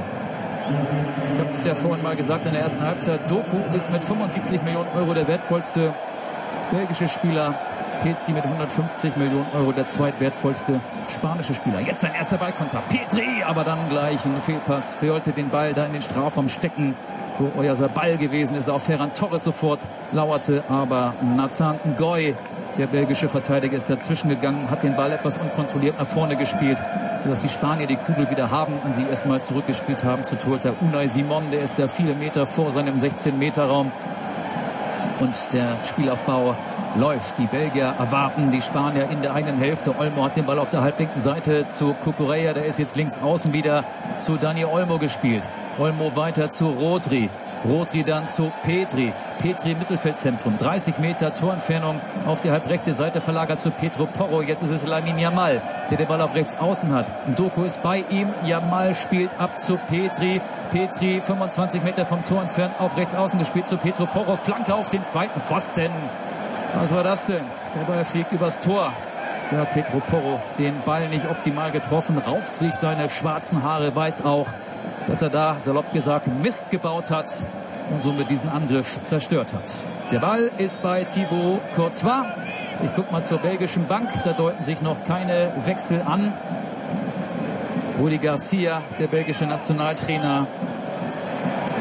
Ich habe es ja vorhin mal gesagt in der ersten Halbzeit. Doku ist mit fünfundsiebzig Millionen Euro der wertvollste belgische Spieler. Petri mit hundertfünfzig Millionen Euro der zweitwertvollste spanische Spieler. Jetzt sein erster Ballkontakt. Petri, aber dann gleich ein Fehlpass. Wollte den Ball da in den Strafraum stecken, wo euer Ball gewesen ist. Auf Ferran Torres sofort lauerte, aber Nathan Ngoy, der belgische Verteidiger, ist dazwischen gegangen, hat den Ball etwas unkontrolliert nach vorne gespielt, sodass die Spanier die Kugel wieder haben und sie erstmal zurückgespielt haben zu Torhüter Unai Simon. Der ist da viele Meter vor seinem sechzehn Meter Raum. Und der Spielaufbau läuft. Die Belgier erwarten die Spanier in der eigenen Hälfte. Olmo hat den Ball auf der halblinken Seite zu Cucurella. Der ist jetzt links außen wieder zu Dani Olmo gespielt. Olmo weiter zu Rodri. Rodri dann zu Petri. Petri Mittelfeldzentrum. dreißig Meter Torentfernung auf die halbrechte Seite verlagert zu Pedro Porro. Jetzt ist es Lamine Yamal, der den Ball auf rechts außen hat. Doku ist bei ihm. Yamal spielt ab zu Petri. Petri fünfundzwanzig Meter vom Tor entfernt auf rechts außen gespielt zu Pedro Porro. Flanke auf den zweiten Pfosten. Was war das denn? Der Ball fliegt übers Tor. Da hat Pedro Porro den Ball nicht optimal getroffen, rauft sich seine schwarzen Haare, weiß auch, dass er da, salopp gesagt, Mist gebaut hat und somit diesen Angriff zerstört hat. Der Ball ist bei Thibaut Courtois. Ich gucke mal zur belgischen Bank, da deuten sich noch keine Wechsel an. Rudi Garcia, der belgische Nationaltrainer,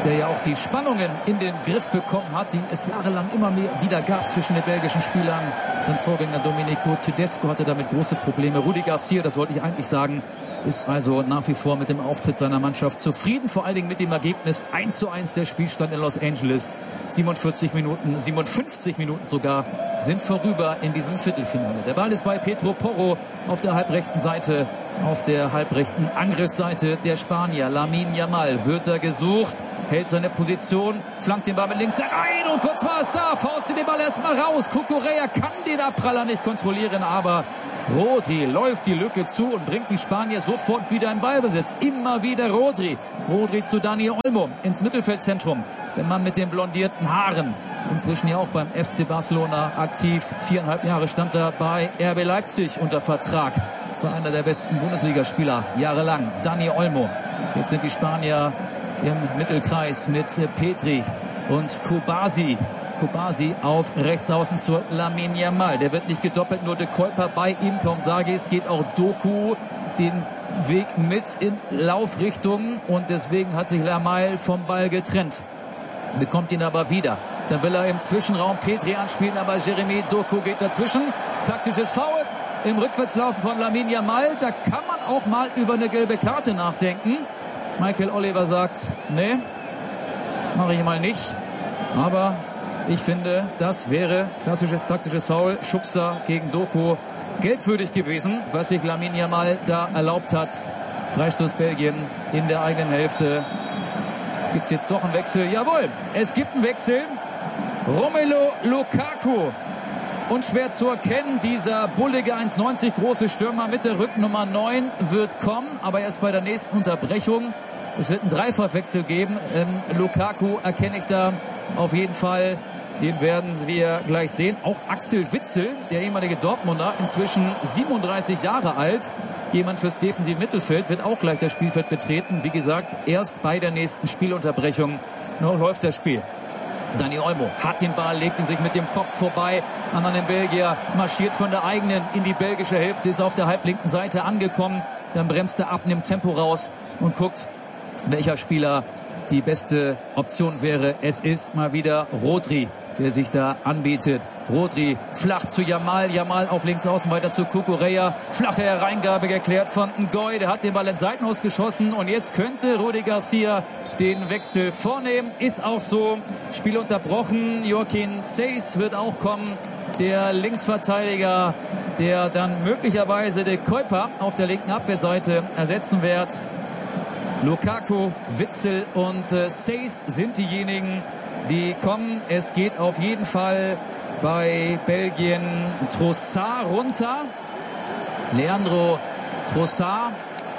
der ja auch die Spannungen in den Griff bekommen hat, die es jahrelang immer mehr wieder gab zwischen den belgischen Spielern. Sein Vorgänger Domenico Tedesco hatte damit große Probleme. Rudi Garcia, das wollte ich eigentlich sagen, ist also nach wie vor mit dem Auftritt seiner Mannschaft zufrieden, vor allen Dingen mit dem Ergebnis eins zu eins der Spielstand in Los Angeles. siebenundvierzig Minuten, siebenundfünfzig Minuten sogar sind vorüber in diesem Viertelfinale. Der Ball ist bei Pedro Porro auf der halbrechten Seite, auf der halbrechten Angriffsseite der Spanier. Lamine Yamal wird da gesucht, hält seine Position, flankt den Ball mit links rein und kurz war es da, faustet den Ball erstmal raus. Cucurella kann den Abpraller nicht kontrollieren, aber Rodri läuft die Lücke zu und bringt die Spanier sofort wieder in Ballbesitz. Immer wieder Rodri. Rodri zu Dani Olmo ins Mittelfeldzentrum. Der Mann mit den blondierten Haaren. Inzwischen ja auch beim F C Barcelona aktiv. Viereinhalb Jahre stand er bei R B Leipzig unter Vertrag. War einer der besten Bundesligaspieler jahrelang. Dani Olmo. Jetzt sind die Spanier im Mittelkreis mit Petri und Kubasi. Kubasi auf rechts außen zur Lamine Yamal. Der wird nicht gedoppelt, nur De Kuiper bei ihm. Kaum sage es, geht auch Doku den Weg mit in Laufrichtung und deswegen hat sich Yamal vom Ball getrennt. Bekommt ihn aber wieder. Dann will er im Zwischenraum Petri anspielen, aber Jeremy Doku geht dazwischen. Taktisches Foul im Rückwärtslaufen von Lamine Yamal. Da kann man auch mal über eine gelbe Karte nachdenken. Michael Oliver sagt, nee, mache ich mal nicht. Aber ich finde, das wäre klassisches taktisches Foul. Schubser gegen Doku. Gelbwürdig gewesen, was sich Lamine Yamal da erlaubt hat. Freistoß Belgien in der eigenen Hälfte. Gibt es jetzt doch einen Wechsel? Jawohl, es gibt einen Wechsel. Romelu Lukaku. Unschwer zu erkennen, dieser bullige eins neunzig große Stürmer mit der Rücknummer neun wird kommen, aber erst bei der nächsten Unterbrechung. Es wird einen Dreifachwechsel geben. Ähm, Lukaku erkenne ich da auf jeden Fall. Den werden wir gleich sehen. Auch Axel Witsel, der ehemalige Dortmunder, inzwischen siebenunddreißig Jahre alt. Jemand fürs defensive Mittelfeld, wird auch gleich das Spielfeld betreten. Wie gesagt, erst bei der nächsten Spielunterbrechung. Noch läuft das Spiel. Dani Olmo hat den Ball, legt ihn sich mit dem Kopf vorbei an einen Belgier, marschiert von der eigenen in die belgische Hälfte, ist auf der halblinken Seite angekommen. Dann bremst er ab, nimmt Tempo raus und guckt, welcher Spieler die beste Option wäre. Es ist mal wieder Rodri, der sich da anbietet. Rodri flach zu Yamal, Yamal auf links außen weiter zu Cucurella. Flache Hereingabe geklärt von Ngoy, der hat den Ball in Seiten ausgeschossen und jetzt könnte Rudi Garcia den Wechsel vornehmen. Ist auch so. Spiel unterbrochen. Joaquin Seyss wird auch kommen. Der Linksverteidiger, der dann möglicherweise De Kuiper auf der linken Abwehrseite ersetzen wird. Lukaku, Witsel und äh, Seyss sind diejenigen, die kommen. Es geht auf jeden Fall bei Belgien Trossard runter. Leandro Trossard.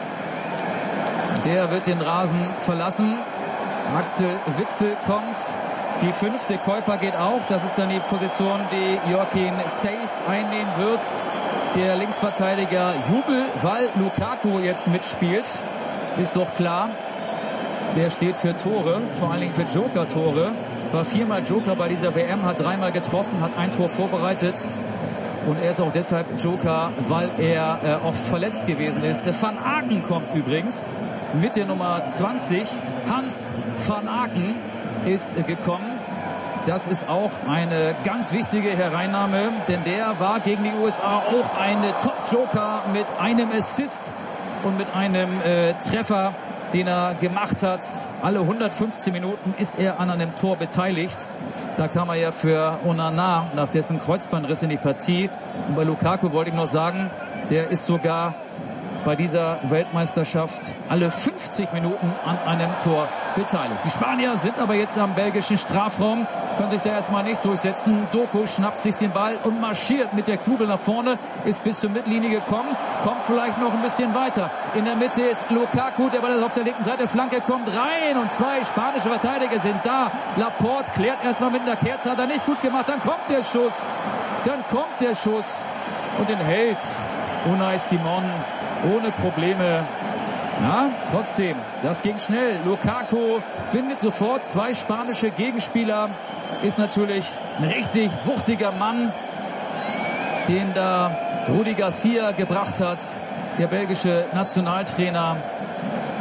Der wird den Rasen verlassen. Axel Witsel kommt. Die fünfte Kuiper geht auch. Das ist dann die Position, die Joaquin Seyss einnehmen wird. Der Linksverteidiger Jubel, weil Lukaku jetzt mitspielt. Ist doch klar. Der steht für Tore, vor allen Dingen für Joker-Tore. War viermal Joker bei dieser W M, hat dreimal getroffen, hat ein Tor vorbereitet. Und er ist auch deshalb Joker, weil er äh, oft verletzt gewesen ist. Van Aken kommt übrigens mit der Nummer zwanzig. Hans van Aken ist äh, gekommen. Das ist auch eine ganz wichtige Hereinnahme, denn der war gegen die U S A auch ein Top-Joker mit einem Assist und mit einem äh, Treffer, den er gemacht hat. Alle hundertfünfzehn Minuten ist er an einem Tor beteiligt. Da kam er ja für Onana nach dessen Kreuzbandriss in die Partie. Und bei Lukaku wollte ich noch sagen, der ist sogar bei dieser Weltmeisterschaft alle fünfzig Minuten an einem Tor beteiligt. Die Spanier sind aber jetzt am belgischen Strafraum, können sich da erstmal nicht durchsetzen. Doku schnappt sich den Ball und marschiert mit der Kugel nach vorne, ist bis zur Mittellinie gekommen, kommt vielleicht noch ein bisschen weiter. In der Mitte ist Lukaku, der Ball ist auf der linken Seite, Flanke kommt rein und zwei spanische Verteidiger sind da. Laporte klärt erstmal mit einer Kerze, hat er nicht gut gemacht, dann kommt der Schuss, dann kommt der Schuss und den hält Unai Simon ohne Probleme. Ja, trotzdem, das ging schnell. Lukaku bindet sofort zwei spanische Gegenspieler. Ist natürlich ein richtig wuchtiger Mann, den da Rudi Garcia gebracht hat, der belgische Nationaltrainer.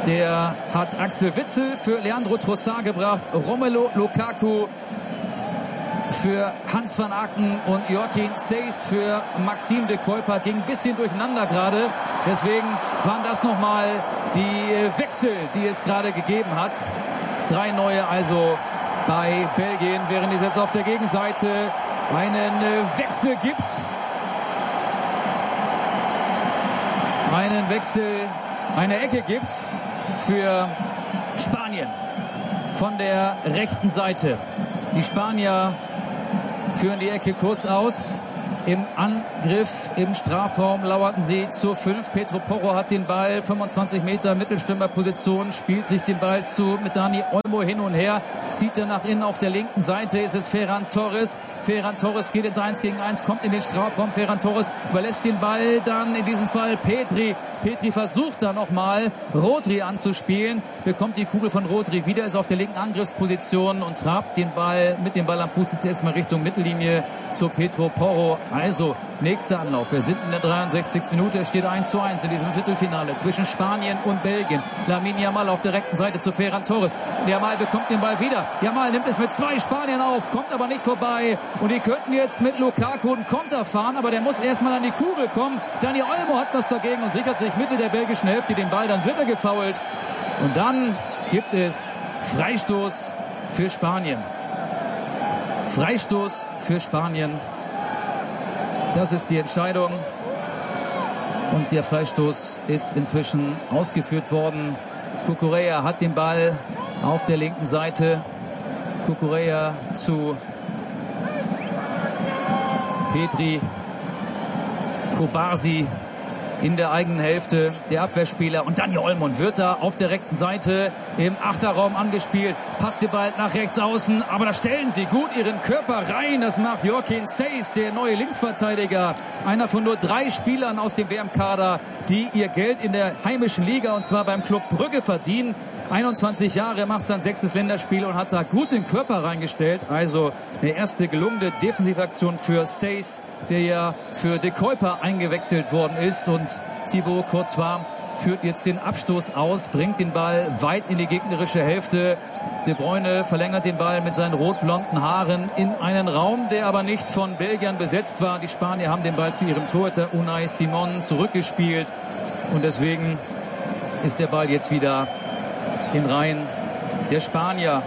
Der hat Axel Witsel für Leandro Trossard gebracht, Romelu Lukaku für Hans van Aken und Joachim Seyss für Maxime de Kuyper. Ging ein bisschen durcheinander gerade. Deswegen waren das nochmal die Wechsel, die es gerade gegeben hat. Drei neue also bei Belgien, während es jetzt auf der Gegenseite einen Wechsel gibt. Einen Wechsel, eine Ecke gibt für Spanien von der rechten Seite. Die Spanier führen die Ecke kurz aus. Im Angriff im Strafraum lauerten sie zur fünf. Pedro Porro hat den Ball, fünfundzwanzig Meter Mittelstürmerposition, spielt sich den Ball zu mit Dani Olmo hin und her, zieht er nach innen. Auf der linken Seite ist es Ferran Torres. Ferran Torres geht ins eins gegen eins, kommt in den Strafraum. Ferran Torres überlässt den Ball dann in diesem Fall Petri. Petri versucht da nochmal Rodri anzuspielen, bekommt die Kugel von Rodri wieder, ist auf der linken Angriffsposition und trabt den Ball mit dem Ball am Fuß jetzt mal Richtung Mittellinie zu Pedro Porro. Also, nächster Anlauf. Wir sind in der dreiundsechzigsten Minute. Es steht eins zu eins in diesem Viertelfinale zwischen Spanien und Belgien. Lamine Yamal auf der rechten Seite zu Ferran Torres. Yamal bekommt den Ball wieder. Yamal nimmt es mit zwei Spaniern auf, kommt aber nicht vorbei. Und die könnten jetzt mit Lukaku einen Konter fahren, aber der muss erstmal an die Kugel kommen. Dani Olmo hat was dagegen und sichert sich Mitte der belgischen Hälfte den Ball. Dann wird er gefoult. Und dann gibt es Freistoß für Spanien. Freistoß für Spanien. Das ist die Entscheidung. Und der Freistoß ist inzwischen ausgeführt worden. Cucurella hat den Ball auf der linken Seite. Cucurella zu Petri. Kobarsi in der eigenen Hälfte, der Abwehrspieler. Und Dani Olmo wird da auf der rechten Seite im Achterraum angespielt. Passt den Ball nach rechts außen, aber da stellen sie gut ihren Körper rein. Das macht Joachim Seyss, der neue Linksverteidiger. Einer von nur drei Spielern aus dem W M-Kader, die ihr Geld in der heimischen Liga, und zwar beim Club Brügge, verdienen. einundzwanzig Jahre, macht sein sechstes Länderspiel und hat da gut den Körper reingestellt. Also eine erste gelungene Defensivaktion für Seyss, der ja für de Kuyper eingewechselt worden ist. Und Thibaut Courtois führt jetzt den Abstoß aus, bringt den Ball weit in die gegnerische Hälfte. De Bruyne verlängert den Ball mit seinen rot-blonden Haaren in einen Raum, der aber nicht von Belgiern besetzt war. Die Spanier haben den Ball zu ihrem Torhüter Unai Simon zurückgespielt. Und deswegen ist der Ball jetzt wieder in Reihen der Spanier,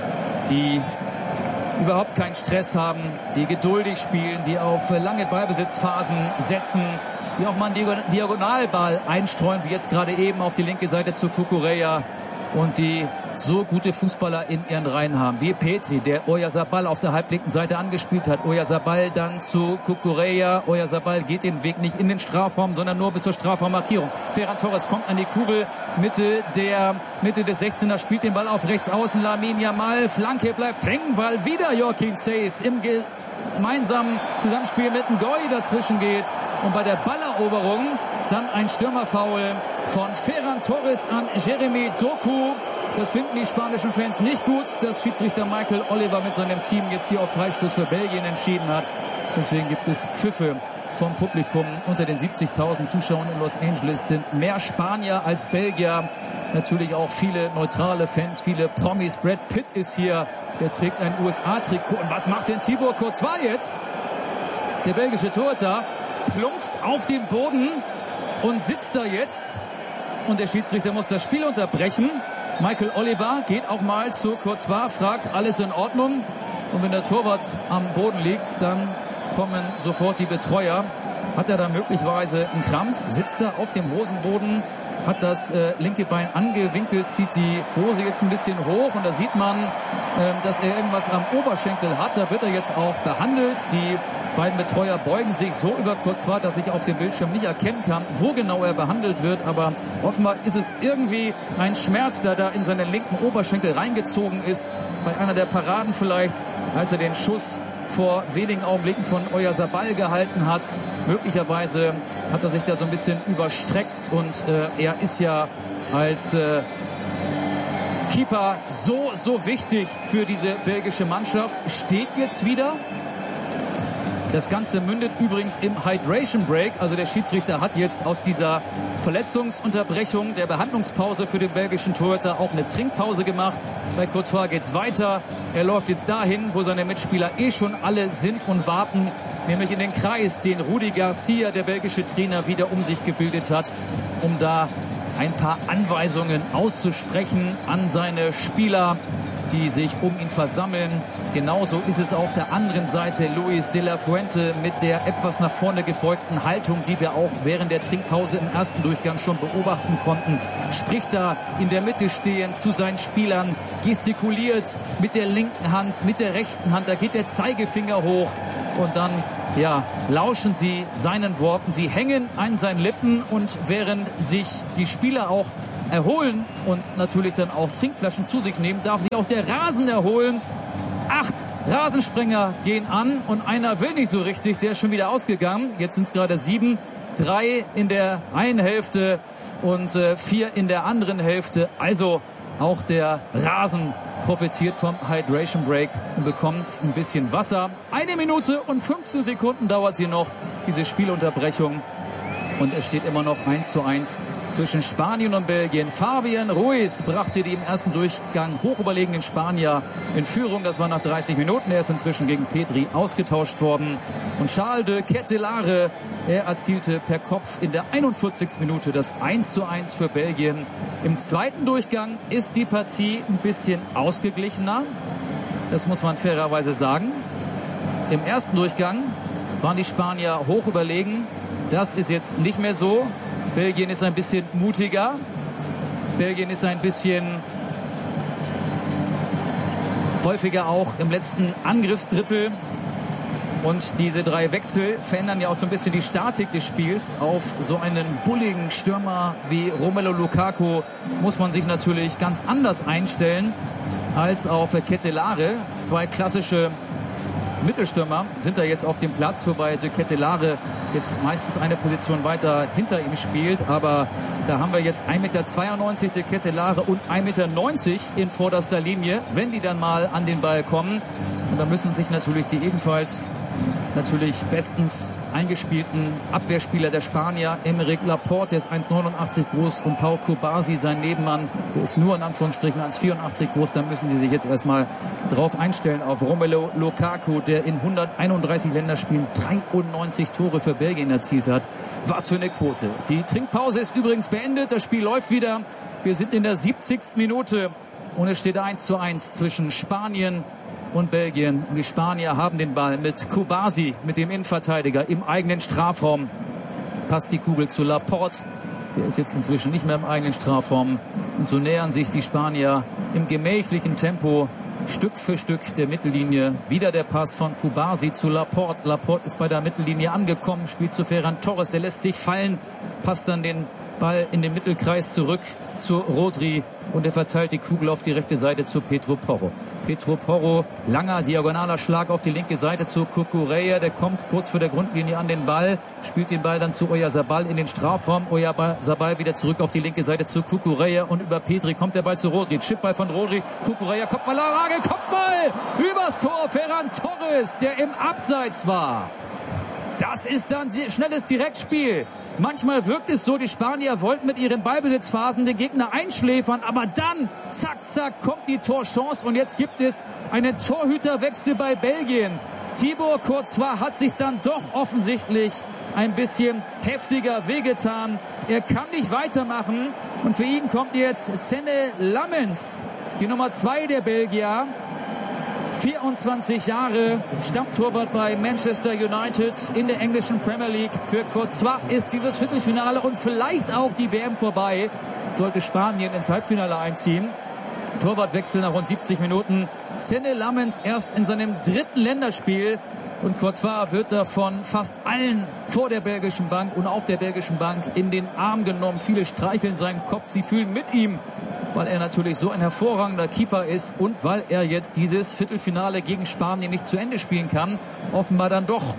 die überhaupt keinen Stress haben, die geduldig spielen, die auf lange Ballbesitzphasen setzen, die auch mal einen Diagonalball einstreuen, wie jetzt gerade eben auf die linke Seite zu Cucurella, und die so gute Fußballer in ihren Reihen haben, wie Petri, der Oyarzabal auf der halblinken Seite angespielt hat. Oyarzabal dann zu Cucurella. Oyarzabal geht den Weg nicht in den Strafraum, sondern nur bis zur Strafraummarkierung. Ferran Torres kommt an die Kugel, Mitte der Mitte des sechzehner, spielt den Ball auf rechts außen. Lamine Yamal, Flanke bleibt hängen, weil wieder Joachim Seyss im gemeinsamen Zusammenspiel mit Ngoy dazwischen geht. Und bei der Balleroberung dann ein Stürmerfoul von Ferran Torres an Jeremy Doku. Das finden die spanischen Fans nicht gut, dass Schiedsrichter Michael Oliver mit seinem Team jetzt hier auf Freistoß für Belgien entschieden hat. Deswegen gibt es Pfiffe vom Publikum. Unter den siebzigtausend Zuschauern in Los Angeles sind mehr Spanier als Belgier. Natürlich auch viele neutrale Fans, viele Promis. Brad Pitt ist hier, der trägt ein U S A-Trikot. Und was macht denn Thibaut Courtois jetzt? Der belgische Torhüter plumpst auf den Boden und sitzt da jetzt. Und der Schiedsrichter muss das Spiel unterbrechen. Michael Oliver geht auch mal zu Courtois, fragt, alles in Ordnung? Und wenn der Torwart am Boden liegt, dann kommen sofort die Betreuer. Hat er da möglicherweise einen Krampf? Sitzt er auf dem Hosenboden, hat das äh, linke Bein angewinkelt, zieht die Hose jetzt ein bisschen hoch und da sieht man, äh, dass er irgendwas am Oberschenkel hat. Da wird er jetzt auch behandelt. Die beiden Betreuer beugen sich so über Courtois, dass ich auf dem Bildschirm nicht erkennen kann, wo genau er behandelt wird. Aber offenbar ist es irgendwie ein Schmerz, der da in seinen linken Oberschenkel reingezogen ist. Bei einer der Paraden vielleicht, als er den Schuss vor wenigen Augenblicken von Oyarzabal gehalten hat. Möglicherweise hat er sich da so ein bisschen überstreckt und äh, er ist ja als äh, Keeper so, so wichtig für diese belgische Mannschaft. Steht jetzt wieder. Das Ganze mündet übrigens im Hydration Break. Also der Schiedsrichter hat jetzt aus dieser Verletzungsunterbrechung, der Behandlungspause für den belgischen Torhüter auch eine Trinkpause gemacht. Bei Courtois geht's weiter. Er läuft jetzt dahin, wo seine Mitspieler eh schon alle sind und warten, nämlich in den Kreis, den Rudi Garcia, der belgische Trainer, wieder um sich gebildet hat, um da ein paar Anweisungen auszusprechen an seine Spieler, die sich um ihn versammeln. Genauso ist es auf der anderen Seite. Luis de la Fuente mit der etwas nach vorne gebeugten Haltung, die wir auch während der Trinkpause im ersten Durchgang schon beobachten konnten, spricht da in der Mitte stehend zu seinen Spielern, gestikuliert mit der linken Hand, mit der rechten Hand, da geht der Zeigefinger hoch und dann ja, lauschen sie seinen Worten. Sie hängen an seinen Lippen und während sich die Spieler auch erholen und natürlich dann auch Trinkflaschen zu sich nehmen, darf sich auch der Rasen erholen. Acht Rasensprenger gehen an und einer will nicht so richtig, der ist schon wieder ausgegangen. Jetzt sind es gerade sieben, drei in der einen Hälfte und äh, vier in der anderen Hälfte. Also auch der Rasen profitiert vom Hydration Break und bekommt ein bisschen Wasser. Eine Minute und fünfzehn Sekunden dauert sie noch, diese Spielunterbrechung. Und es steht immer noch eins zu eins zwischen Spanien und Belgien. Fabian Ruiz brachte die im ersten Durchgang hochüberlegenen Spanier in Führung. Das war nach dreißig Minuten. Er ist inzwischen gegen Pedri ausgetauscht worden. Und Charles de Ketelaere, er erzielte per Kopf in der einundvierzigsten Minute das eins zu eins für Belgien. Im zweiten Durchgang ist die Partie ein bisschen ausgeglichener. Das muss man fairerweise sagen. Im ersten Durchgang waren die Spanier hoch überlegen. Das ist jetzt nicht mehr so. Belgien ist ein bisschen mutiger. Belgien ist ein bisschen häufiger auch im letzten Angriffsdrittel. Und diese drei Wechsel verändern ja auch so ein bisschen die Statik des Spiels. Auf so einen bulligen Stürmer wie Romelu Lukaku muss man sich natürlich ganz anders einstellen als auf Ketelaere. Zwei klassische Mittelstürmer sind da jetzt auf dem Platz, wobei de Ketelaere jetzt meistens eine Position weiter hinter ihm spielt. Aber da haben wir jetzt ein Meter zweiundneunzig de Ketelaere und ein Meter neunzig in vorderster Linie, wenn die dann mal an den Ball kommen. Und da müssen sich natürlich die ebenfalls natürlich bestens eingespielten Abwehrspieler der Spanier, Aymeric Laporte, der ist eins Komma neunundachtzig groß, und Pau Cubarsí, sein Nebenmann, der ist nur in Anführungsstrichen eins Komma vierundachtzig groß. Da müssen die sich jetzt erstmal drauf einstellen auf Romelu Lukaku, der in hunderteinunddreißig Länderspielen dreiundneunzig Tore für Belgien erzielt hat. Was für eine Quote. Die Trinkpause ist übrigens beendet, das Spiel läuft wieder. Wir sind in der siebzigsten Minute und es steht eins zu eins zwischen Spanien und Belgien. Und die Spanier haben den Ball mit Cubarsí, mit dem Innenverteidiger, im eigenen Strafraum. Passt die Kugel zu Laporte. Der ist jetzt inzwischen nicht mehr im eigenen Strafraum. Und so nähern sich die Spanier im gemächlichen Tempo Stück für Stück der Mittellinie. Wieder der Pass von Cubarsí zu Laporte. Laporte ist bei der Mittellinie angekommen, spielt zu Ferran Torres. Der lässt sich fallen, passt dann den Ball in den Mittelkreis zurück zu Rodri. Und er verteilt die Kugel auf die rechte Seite zu Pedro Porro. Pedro Porro, langer diagonaler Schlag auf die linke Seite zu Cucurella. Der kommt kurz vor der Grundlinie an den Ball, spielt den Ball dann zu Oyarzabal in den Strafraum. Oyarzabal wieder zurück auf die linke Seite zu Cucurella und über Pedri kommt der Ball zu Rodri. Chipball von Rodri, Cucurella, Kopfballanlage, Kopfball übers Tor. Ferran Torres, der im Abseits war. Das ist dann schnelles Direktspiel. Manchmal wirkt es so, die Spanier wollten mit ihren Ballbesitzphasen den Gegner einschläfern, aber dann, zack, zack, kommt die Torchance und jetzt gibt es einen Torhüterwechsel bei Belgien. Thibaut Courtois hat sich dann doch offensichtlich ein bisschen heftiger wehgetan. Er kann nicht weitermachen und für ihn kommt jetzt Senne Lammens, die Nummer zwei der Belgier. vierundzwanzig Jahre, Stammtorwart bei Manchester United in der englischen Premier League. Für Courtois ist dieses Viertelfinale und vielleicht auch die W M vorbei, sollte Spanien ins Halbfinale einziehen. Torwartwechsel nach rund siebzig Minuten. Senne Lammens erst in seinem dritten Länderspiel. Und Courtois wird da von fast allen vor der belgischen Bank und auf der belgischen Bank in den Arm genommen. Viele streicheln seinen Kopf, sie fühlen mit ihm, weil er natürlich so ein hervorragender Keeper ist und weil er jetzt dieses Viertelfinale gegen Spanien nicht zu Ende spielen kann. Offenbar dann doch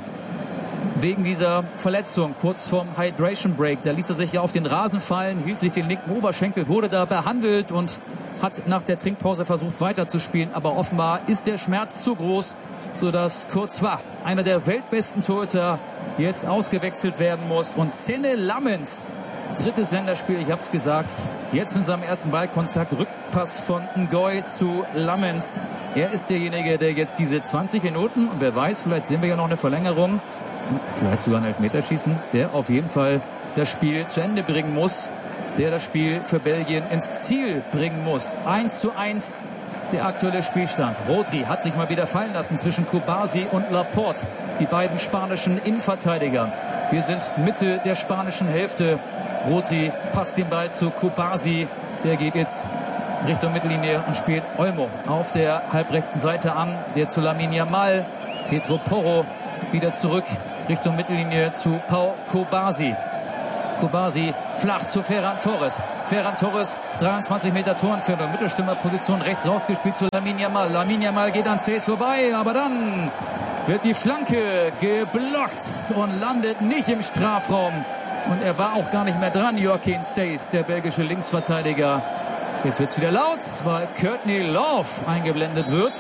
wegen dieser Verletzung kurz vorm Hydration Break. Da ließ er sich ja auf den Rasen fallen, hielt sich den linken Oberschenkel, wurde da behandelt und hat nach der Trinkpause versucht weiterzuspielen. Aber offenbar ist der Schmerz zu groß sodass Courtois, einer der weltbesten Torhüter, jetzt ausgewechselt werden muss. Und Senne Lammens, drittes Länderspiel, ich habe es gesagt, jetzt mit seinem ersten Ballkontakt, Rückpass von Ngoy zu Lammens. Er ist derjenige, der jetzt diese zwanzig Minuten, und wer weiß, vielleicht sehen wir ja noch eine Verlängerung, vielleicht sogar ein Elfmeterschießen, der auf jeden Fall das Spiel zu Ende bringen muss, der das Spiel für Belgien ins Ziel bringen muss. eins zu eins der aktuelle Spielstand. Rodri hat sich mal wieder fallen lassen zwischen Kubasi und Laporte, die beiden spanischen Innenverteidiger. Wir sind Mitte der spanischen Hälfte. Rodri passt den Ball zu Kubasi. Der geht jetzt Richtung Mittellinie und spielt Olmo auf der halbrechten Seite an. Der zu Lamine Yamal. Pedro Porro wieder zurück Richtung Mittellinie zu Pau Kubasi. Kubasi flach zu Ferran Torres. Ferran Torres, dreiundzwanzig Meter Torentfernung, Mittelstürmerposition, rechts rausgespielt zu Lamine Yamal. Lamine Yamal geht an Seyss vorbei, aber dann wird die Flanke geblockt und landet nicht im Strafraum. Und er war auch gar nicht mehr dran, Joachim Seyss, der belgische Linksverteidiger. Jetzt wird's wieder laut, weil Courtney Love eingeblendet wird.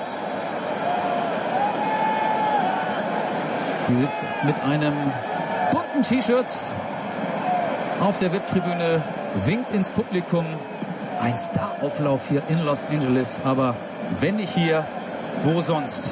Sie sitzt mit einem bunten T-Shirt auf der V I P-Tribüne, winkt ins Publikum. Ein Starauflauf hier in Los Angeles, aber wenn nicht hier, wo sonst?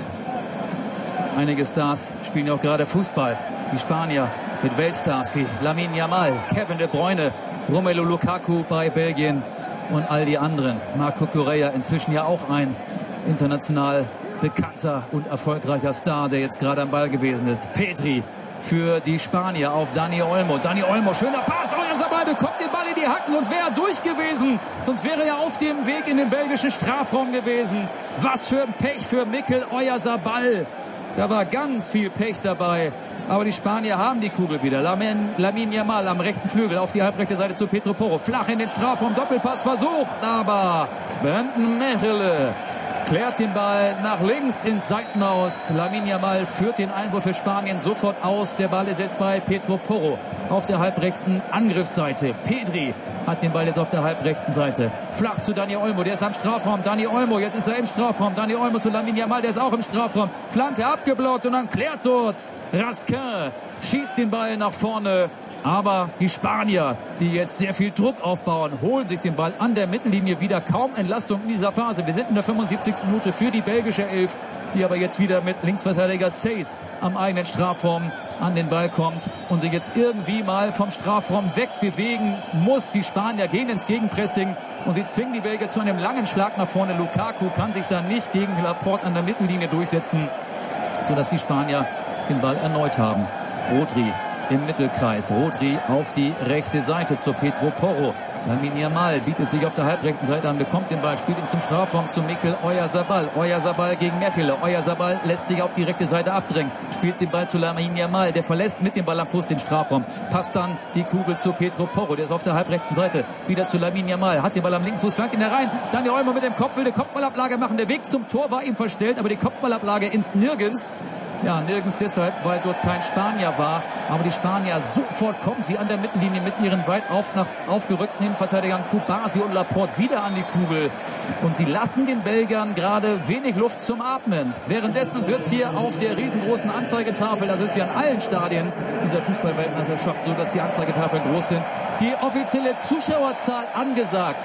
Einige Stars spielen ja auch gerade Fußball. Die Spanier mit Weltstars wie Lamine Yamal, Kevin De Bruyne, Romelu Lukaku bei Belgien und all die anderen. Marco Correa, inzwischen ja auch ein international bekannter und erfolgreicher Star, der jetzt gerade am Ball gewesen ist. Pedri für die Spanier auf Dani Olmo. Dani Olmo, schöner Pass. Oyarzabal bekommt den Ball in die Hacken, sonst wäre er durch gewesen. Sonst wäre er auf dem Weg in den belgischen Strafraum gewesen. Was für ein Pech für Mikel Oyarzabal. Da war ganz viel Pech dabei. Aber die Spanier haben die Kugel wieder. Lamine, Lamine Yamal am rechten Flügel auf die halbrechte Seite zu Pedro Porro. Flach in den Strafraum, Doppelpass versucht. Aber Brandon Mechele klärt den Ball nach links ins Seitenhaus. Lamine Yamal führt den Einwurf für Spanien sofort aus. Der Ball ist jetzt bei Pedro Porro auf der halbrechten Angriffsseite. Pedri hat den Ball jetzt auf der halbrechten Seite. Flach zu Dani Olmo, der ist am Strafraum. Dani Olmo, jetzt ist er im Strafraum. Dani Olmo zu Lamine Yamal, der ist auch im Strafraum. Flanke abgeblockt und dann klärt dort Raskin. Schießt den Ball nach vorne. Aber die Spanier, die jetzt sehr viel Druck aufbauen, holen sich den Ball an der Mittellinie wieder. Kaum Entlastung in dieser Phase. Wir sind in der fünfundsiebzigsten Minute für die belgische Elf, die aber jetzt wieder mit Linksverteidiger Seyss am eigenen Strafraum an den Ball kommt und sich jetzt irgendwie mal vom Strafraum wegbewegen muss. Die Spanier gehen ins Gegenpressing und sie zwingen die Belgier zu einem langen Schlag nach vorne. Lukaku kann sich da nicht gegen Laporte an der Mittellinie durchsetzen, sodass die Spanier den Ball erneut haben. Rodri im Mittelkreis. Rodri auf die rechte Seite zu Pedro Porro. Lamine Yamal bietet sich auf der halbrechten Seite an, bekommt den Ball, spielt ihn zum Strafraum zu Mikel Oyarzabal. Oyarzabal gegen Mechele. Oyarzabal lässt sich auf die rechte Seite abdrängen, spielt den Ball zu Lamine Yamal. Der verlässt mit dem Ball am Fuß den Strafraum. Passt dann die Kugel zu Pedro Porro. Der ist auf der halbrechten Seite. Wieder zu Lamine Yamal. Hat den Ball am linken Fuß, flankt ihn herein. Dani Olmo mit dem Kopf will eine Kopfballablage machen. Der Weg zum Tor war ihm verstellt, aber die Kopfballablage ins Nirgends. Ja, nirgends deshalb, weil dort kein Spanier war. Aber die Spanier, sofort kommen sie an der Mittellinie mit ihren weit auf, nach aufgerückten Innenverteidigern Kubasi und Laporte wieder an die Kugel. Und sie lassen den Belgiern gerade wenig Luft zum Atmen. Währenddessen wird hier auf der riesengroßen Anzeigetafel, das ist ja in allen Stadien dieser Fußballweltmeisterschaft so, dass die Anzeigetafeln groß sind, die offizielle Zuschauerzahl angesagt.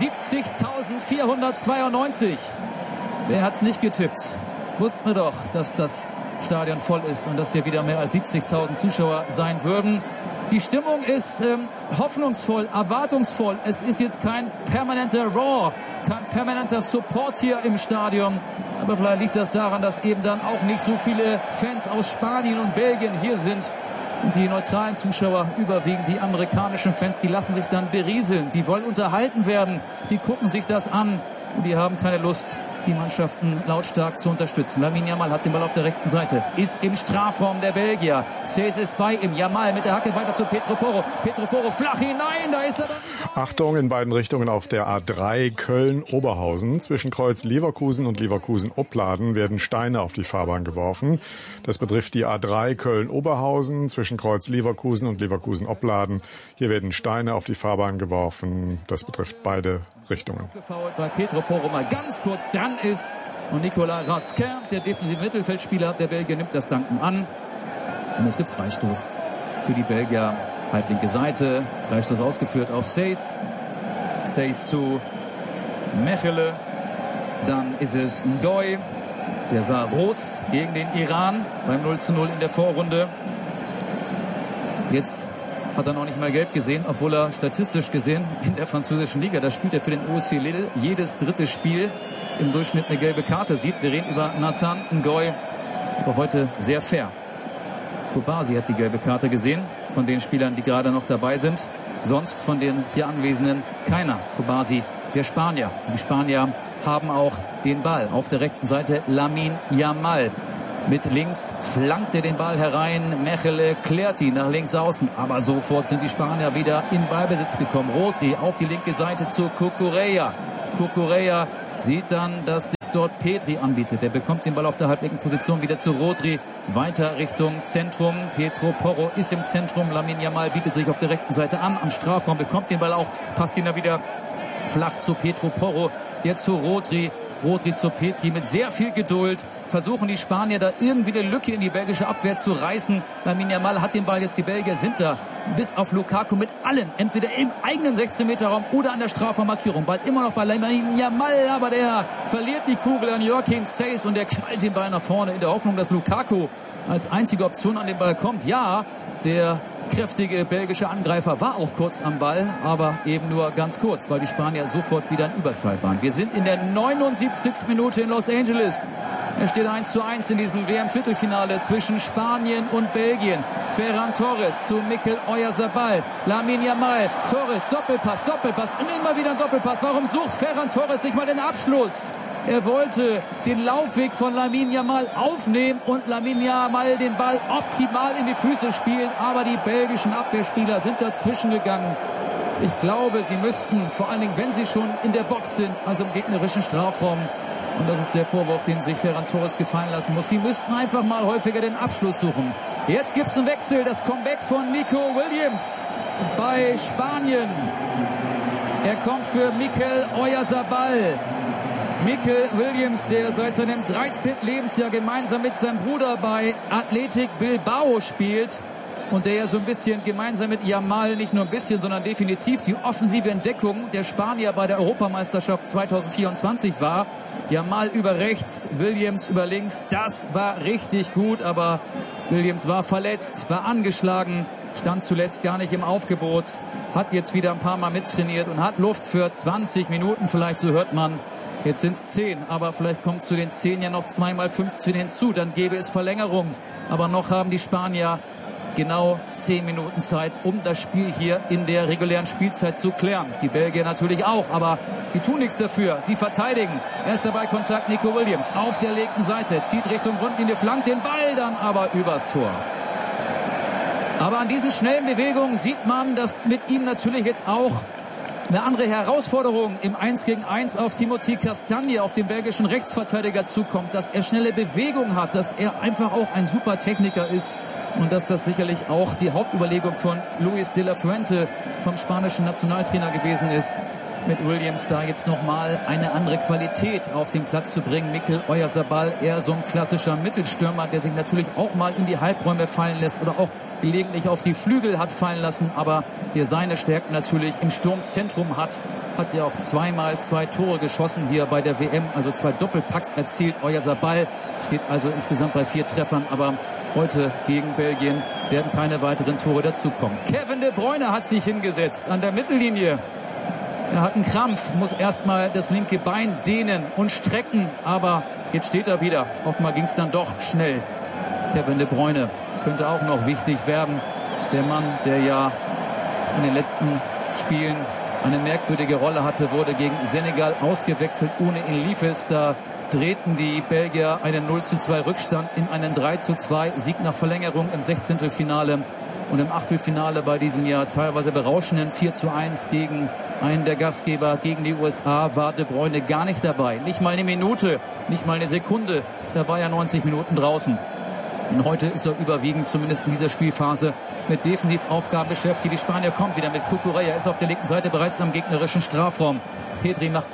siebzigtausendvierhundertzweiundneunzig. Wer hat's nicht getippt? Wussten wir doch, dass das Stadion voll ist und dass hier wieder mehr als siebzigtausend Zuschauer sein würden. Die Stimmung ist ähm, hoffnungsvoll, erwartungsvoll. Es ist jetzt kein permanenter Roar, kein permanenter Support hier im Stadion. Aber vielleicht liegt das daran, dass eben dann auch nicht so viele Fans aus Spanien und Belgien hier sind. Und die neutralen Zuschauer, überwiegend die amerikanischen Fans, die lassen sich dann berieseln. Die wollen unterhalten werden, die gucken sich das an und die haben keine Lust, die Mannschaften lautstark zu unterstützen. Lamine Yamal hat den Ball auf der rechten Seite, ist im Strafraum der Belgier. Seyss ist bei ihm. Yamal mit der Hacke weiter zu Pedro Porro. Pedro Porro flach hinein, da ist er dann. Achtung, in beiden Richtungen auf der A drei Köln-Oberhausen. Zwischen Kreuz Leverkusen und Leverkusen-Opladen werden Steine auf die Fahrbahn geworfen. Das betrifft die A drei Köln-Oberhausen zwischen Kreuz Leverkusen und Leverkusen-Opladen. Hier werden Steine auf die Fahrbahn geworfen. Das betrifft beide Richtungen. Weil Pedro Porro mal ganz kurz dran ist Und Nicolas Raskin, der defensive Mittelfeldspieler der Belgier, nimmt das Danken an. Und es gibt Freistoß für die Belgier. Halblinke Seite. Freistoß ausgeführt auf Seys. Seys zu Mechele. Dann ist es Ngoy. Der sah rot gegen den Iran beim null zu null in der Vorrunde. Jetzt hat er noch nicht mal gelb gesehen, obwohl er statistisch gesehen in der französischen Liga, da spielt er für den O S C Lille, jedes dritte Spiel im Durchschnitt eine gelbe Karte sieht. Wir reden über Nathan Ngoy, aber heute sehr fair. Kobasi hat die gelbe Karte gesehen von den Spielern, die gerade noch dabei sind. Sonst von den hier Anwesenden keiner. Kobasi, der Spanier. Die Spanier haben auch den Ball. Auf der rechten Seite Lamine Yamal. Mit links flankt er den Ball herein. Mechele klärt ihn nach links außen. Aber sofort sind die Spanier wieder in Ballbesitz gekommen. Rodri auf die linke Seite zu Cucurella. Cucurella sieht dann, dass sich dort Pedri anbietet. Der bekommt den Ball auf der halblinken Position wieder zu Rodri. Weiter Richtung Zentrum. Pedro Porro ist im Zentrum. Lamine Yamal bietet sich auf der rechten Seite an. Am Strafraum bekommt den Ball auch. Passt ihn da wieder flach zu Pedro Porro. Der zu Rodri. Rodri zu Petri mit sehr viel Geduld. Versuchen die Spanier da irgendwie eine Lücke in die belgische Abwehr zu reißen. Lamine Yamal hat den Ball jetzt. Die Belgier sind da bis auf Lukaku mit allen. Entweder im eigenen sechzehn Meter Raum oder an der Strafraummarkierung. Ball immer noch bei Lamine Yamal, aber der verliert die Kugel an Joachim Seys und der knallt den Ball nach vorne in der Hoffnung, dass Lukaku als einzige Option an den Ball kommt. Ja, der kräftige belgische Angreifer war auch kurz am Ball, aber eben nur ganz kurz, weil die Spanier sofort wieder in Überzahl waren. Wir sind in der neunundsiebzigsten Minute in Los Angeles. Es steht eins zu eins in diesem W M-Viertelfinale zwischen Spanien und Belgien. Ferran Torres zu Mikel Oyarzabal. Lamine Yamal, Torres, Doppelpass, Doppelpass und immer wieder ein Doppelpass. Warum sucht Ferran Torres nicht mal den Abschluss? Er wollte den Laufweg von Lamine Yamal aufnehmen und Lamine Yamal den Ball optimal in die Füße spielen. Aber die belgischen Abwehrspieler sind dazwischen gegangen. Ich glaube, sie müssten, vor allen Dingen, wenn sie schon in der Box sind, also im gegnerischen Strafraum, und das ist der Vorwurf, den sich Ferran Torres gefallen lassen muss, sie müssten einfach mal häufiger den Abschluss suchen. Jetzt gibt es einen Wechsel, das Comeback von Nico Williams bei Spanien. Er kommt für Mikel Oyarzabal. Mikel Williams, der seit seinem dreizehnten Lebensjahr gemeinsam mit seinem Bruder bei Athletic Bilbao spielt und der ja so ein bisschen gemeinsam mit Yamal, nicht nur ein bisschen, sondern definitiv die offensive Entdeckung der Spanier bei der Europameisterschaft zweitausendvierundzwanzig war. Yamal über rechts, Williams über links, das war richtig gut, aber Williams war verletzt, war angeschlagen, stand zuletzt gar nicht im Aufgebot, hat jetzt wieder ein paar Mal mittrainiert und hat Luft für zwanzig Minuten, vielleicht, so hört man. Jetzt sind es zehn, aber vielleicht kommt zu den zehn ja noch zweimal fünfzehn hinzu. Dann gäbe es Verlängerung. Aber noch haben die Spanier genau zehn Minuten Zeit, um das Spiel hier in der regulären Spielzeit zu klären. Die Belgier natürlich auch, aber sie tun nichts dafür. Sie verteidigen. Erster Ballkontakt Nico Williams auf der linken Seite. Zieht Richtung Grundlinie, flankt den Ball dann aber übers Tor. Aber an diesen schnellen Bewegungen sieht man, dass mit ihm natürlich jetzt auch eine andere Herausforderung im eins gegen eins auf Timothy Castagne, auf den belgischen Rechtsverteidiger zukommt, dass er schnelle Bewegung hat, dass er einfach auch ein super Techniker ist und dass das sicherlich auch die Hauptüberlegung von Luis de la Fuente, vom spanischen Nationaltrainer, gewesen ist, mit Williams da jetzt nochmal eine andere Qualität auf den Platz zu bringen. Mikel Oyarzabal, eher so ein klassischer Mittelstürmer, der sich natürlich auch mal in die Halbräume fallen lässt oder auch gelegentlich auf die Flügel hat fallen lassen, aber der seine Stärken natürlich im Sturmzentrum hat. Hat ja auch zweimal zwei Tore geschossen hier bei der W M, also zwei Doppelpacks erzielt. Oyarzabal steht also insgesamt bei vier Treffern, aber heute gegen Belgien werden keine weiteren Tore dazukommen. Kevin De Bruyne hat sich hingesetzt an der Mittellinie. Er hat einen Krampf, muss erstmal das linke Bein dehnen und strecken, aber jetzt steht er wieder. Offenbar ging es dann doch schnell. Kevin De Bruyne könnte auch noch wichtig werden. Der Mann, der ja in den letzten Spielen eine merkwürdige Rolle hatte, wurde gegen Senegal ausgewechselt. Ohne ihn lief es. Da drehten die Belgier einen null zu zwei Rückstand in einen drei zu zwei Sieg nach Verlängerung im Sechzehntelfinale. Und im Achtelfinale bei diesem Jahr teilweise berauschenden vier zu eins gegen einen der Gastgeber, gegen die U S A, war De Bruyne gar nicht dabei. Nicht mal eine Minute, nicht mal eine Sekunde. Da war er neunzig Minuten draußen. Und heute ist er überwiegend, zumindest in dieser Spielphase, mit Defensivaufgaben beschäftigt. Die Spanier kommt wieder mit Cucurella, ist auf der linken Seite bereits am gegnerischen Strafraum. Pedri macht mit.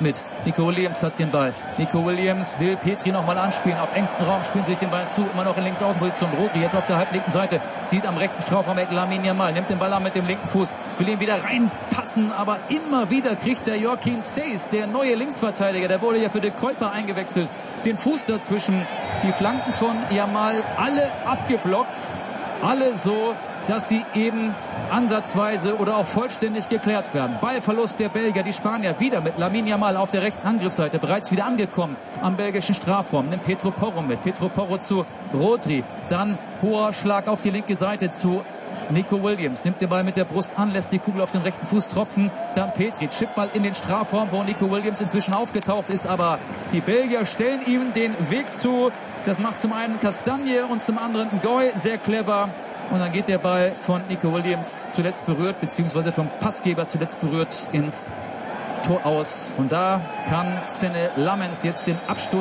Nico Williams hat den Ball. Nico Williams will Petri nochmal anspielen. Auf engstem Raum spielen sich den Ball zu. Immer noch in Linksaußenposition. Rodri jetzt auf der halblinken Seite. Zieht am rechten Strafraum weg Lamine Yamal. Nimmt den Ball an mit dem linken Fuß. Will ihn wieder reinpassen. Aber immer wieder kriegt der Joaquin Seis, der neue Linksverteidiger, der wurde ja für De Kuyper eingewechselt, den Fuß dazwischen. Die Flanken von Yamal alle abgeblockt. Alle so, dass sie eben ansatzweise oder auch vollständig geklärt werden. Ballverlust der Belgier, die Spanier wieder mit Lamine Yamal auf der rechten Angriffsseite, bereits wieder angekommen am belgischen Strafraum. Nimmt Pedro Porro mit. Pedro Porro zu Rodri. Dann hoher Schlag auf die linke Seite zu Nico Williams. Nimmt den Ball mit der Brust an, lässt die Kugel auf den rechten Fuß tropfen. Dann Petri, Chipball in den Strafraum, wo Nico Williams inzwischen aufgetaucht ist. Aber die Belgier stellen ihm den Weg zu. Das macht zum einen Castagne und zum anderen Ngoy sehr clever. Und dann geht der Ball von Nico Williams zuletzt berührt, beziehungsweise vom Passgeber zuletzt berührt ins Tor aus. Und da kann Senne Lammens jetzt den Abstoß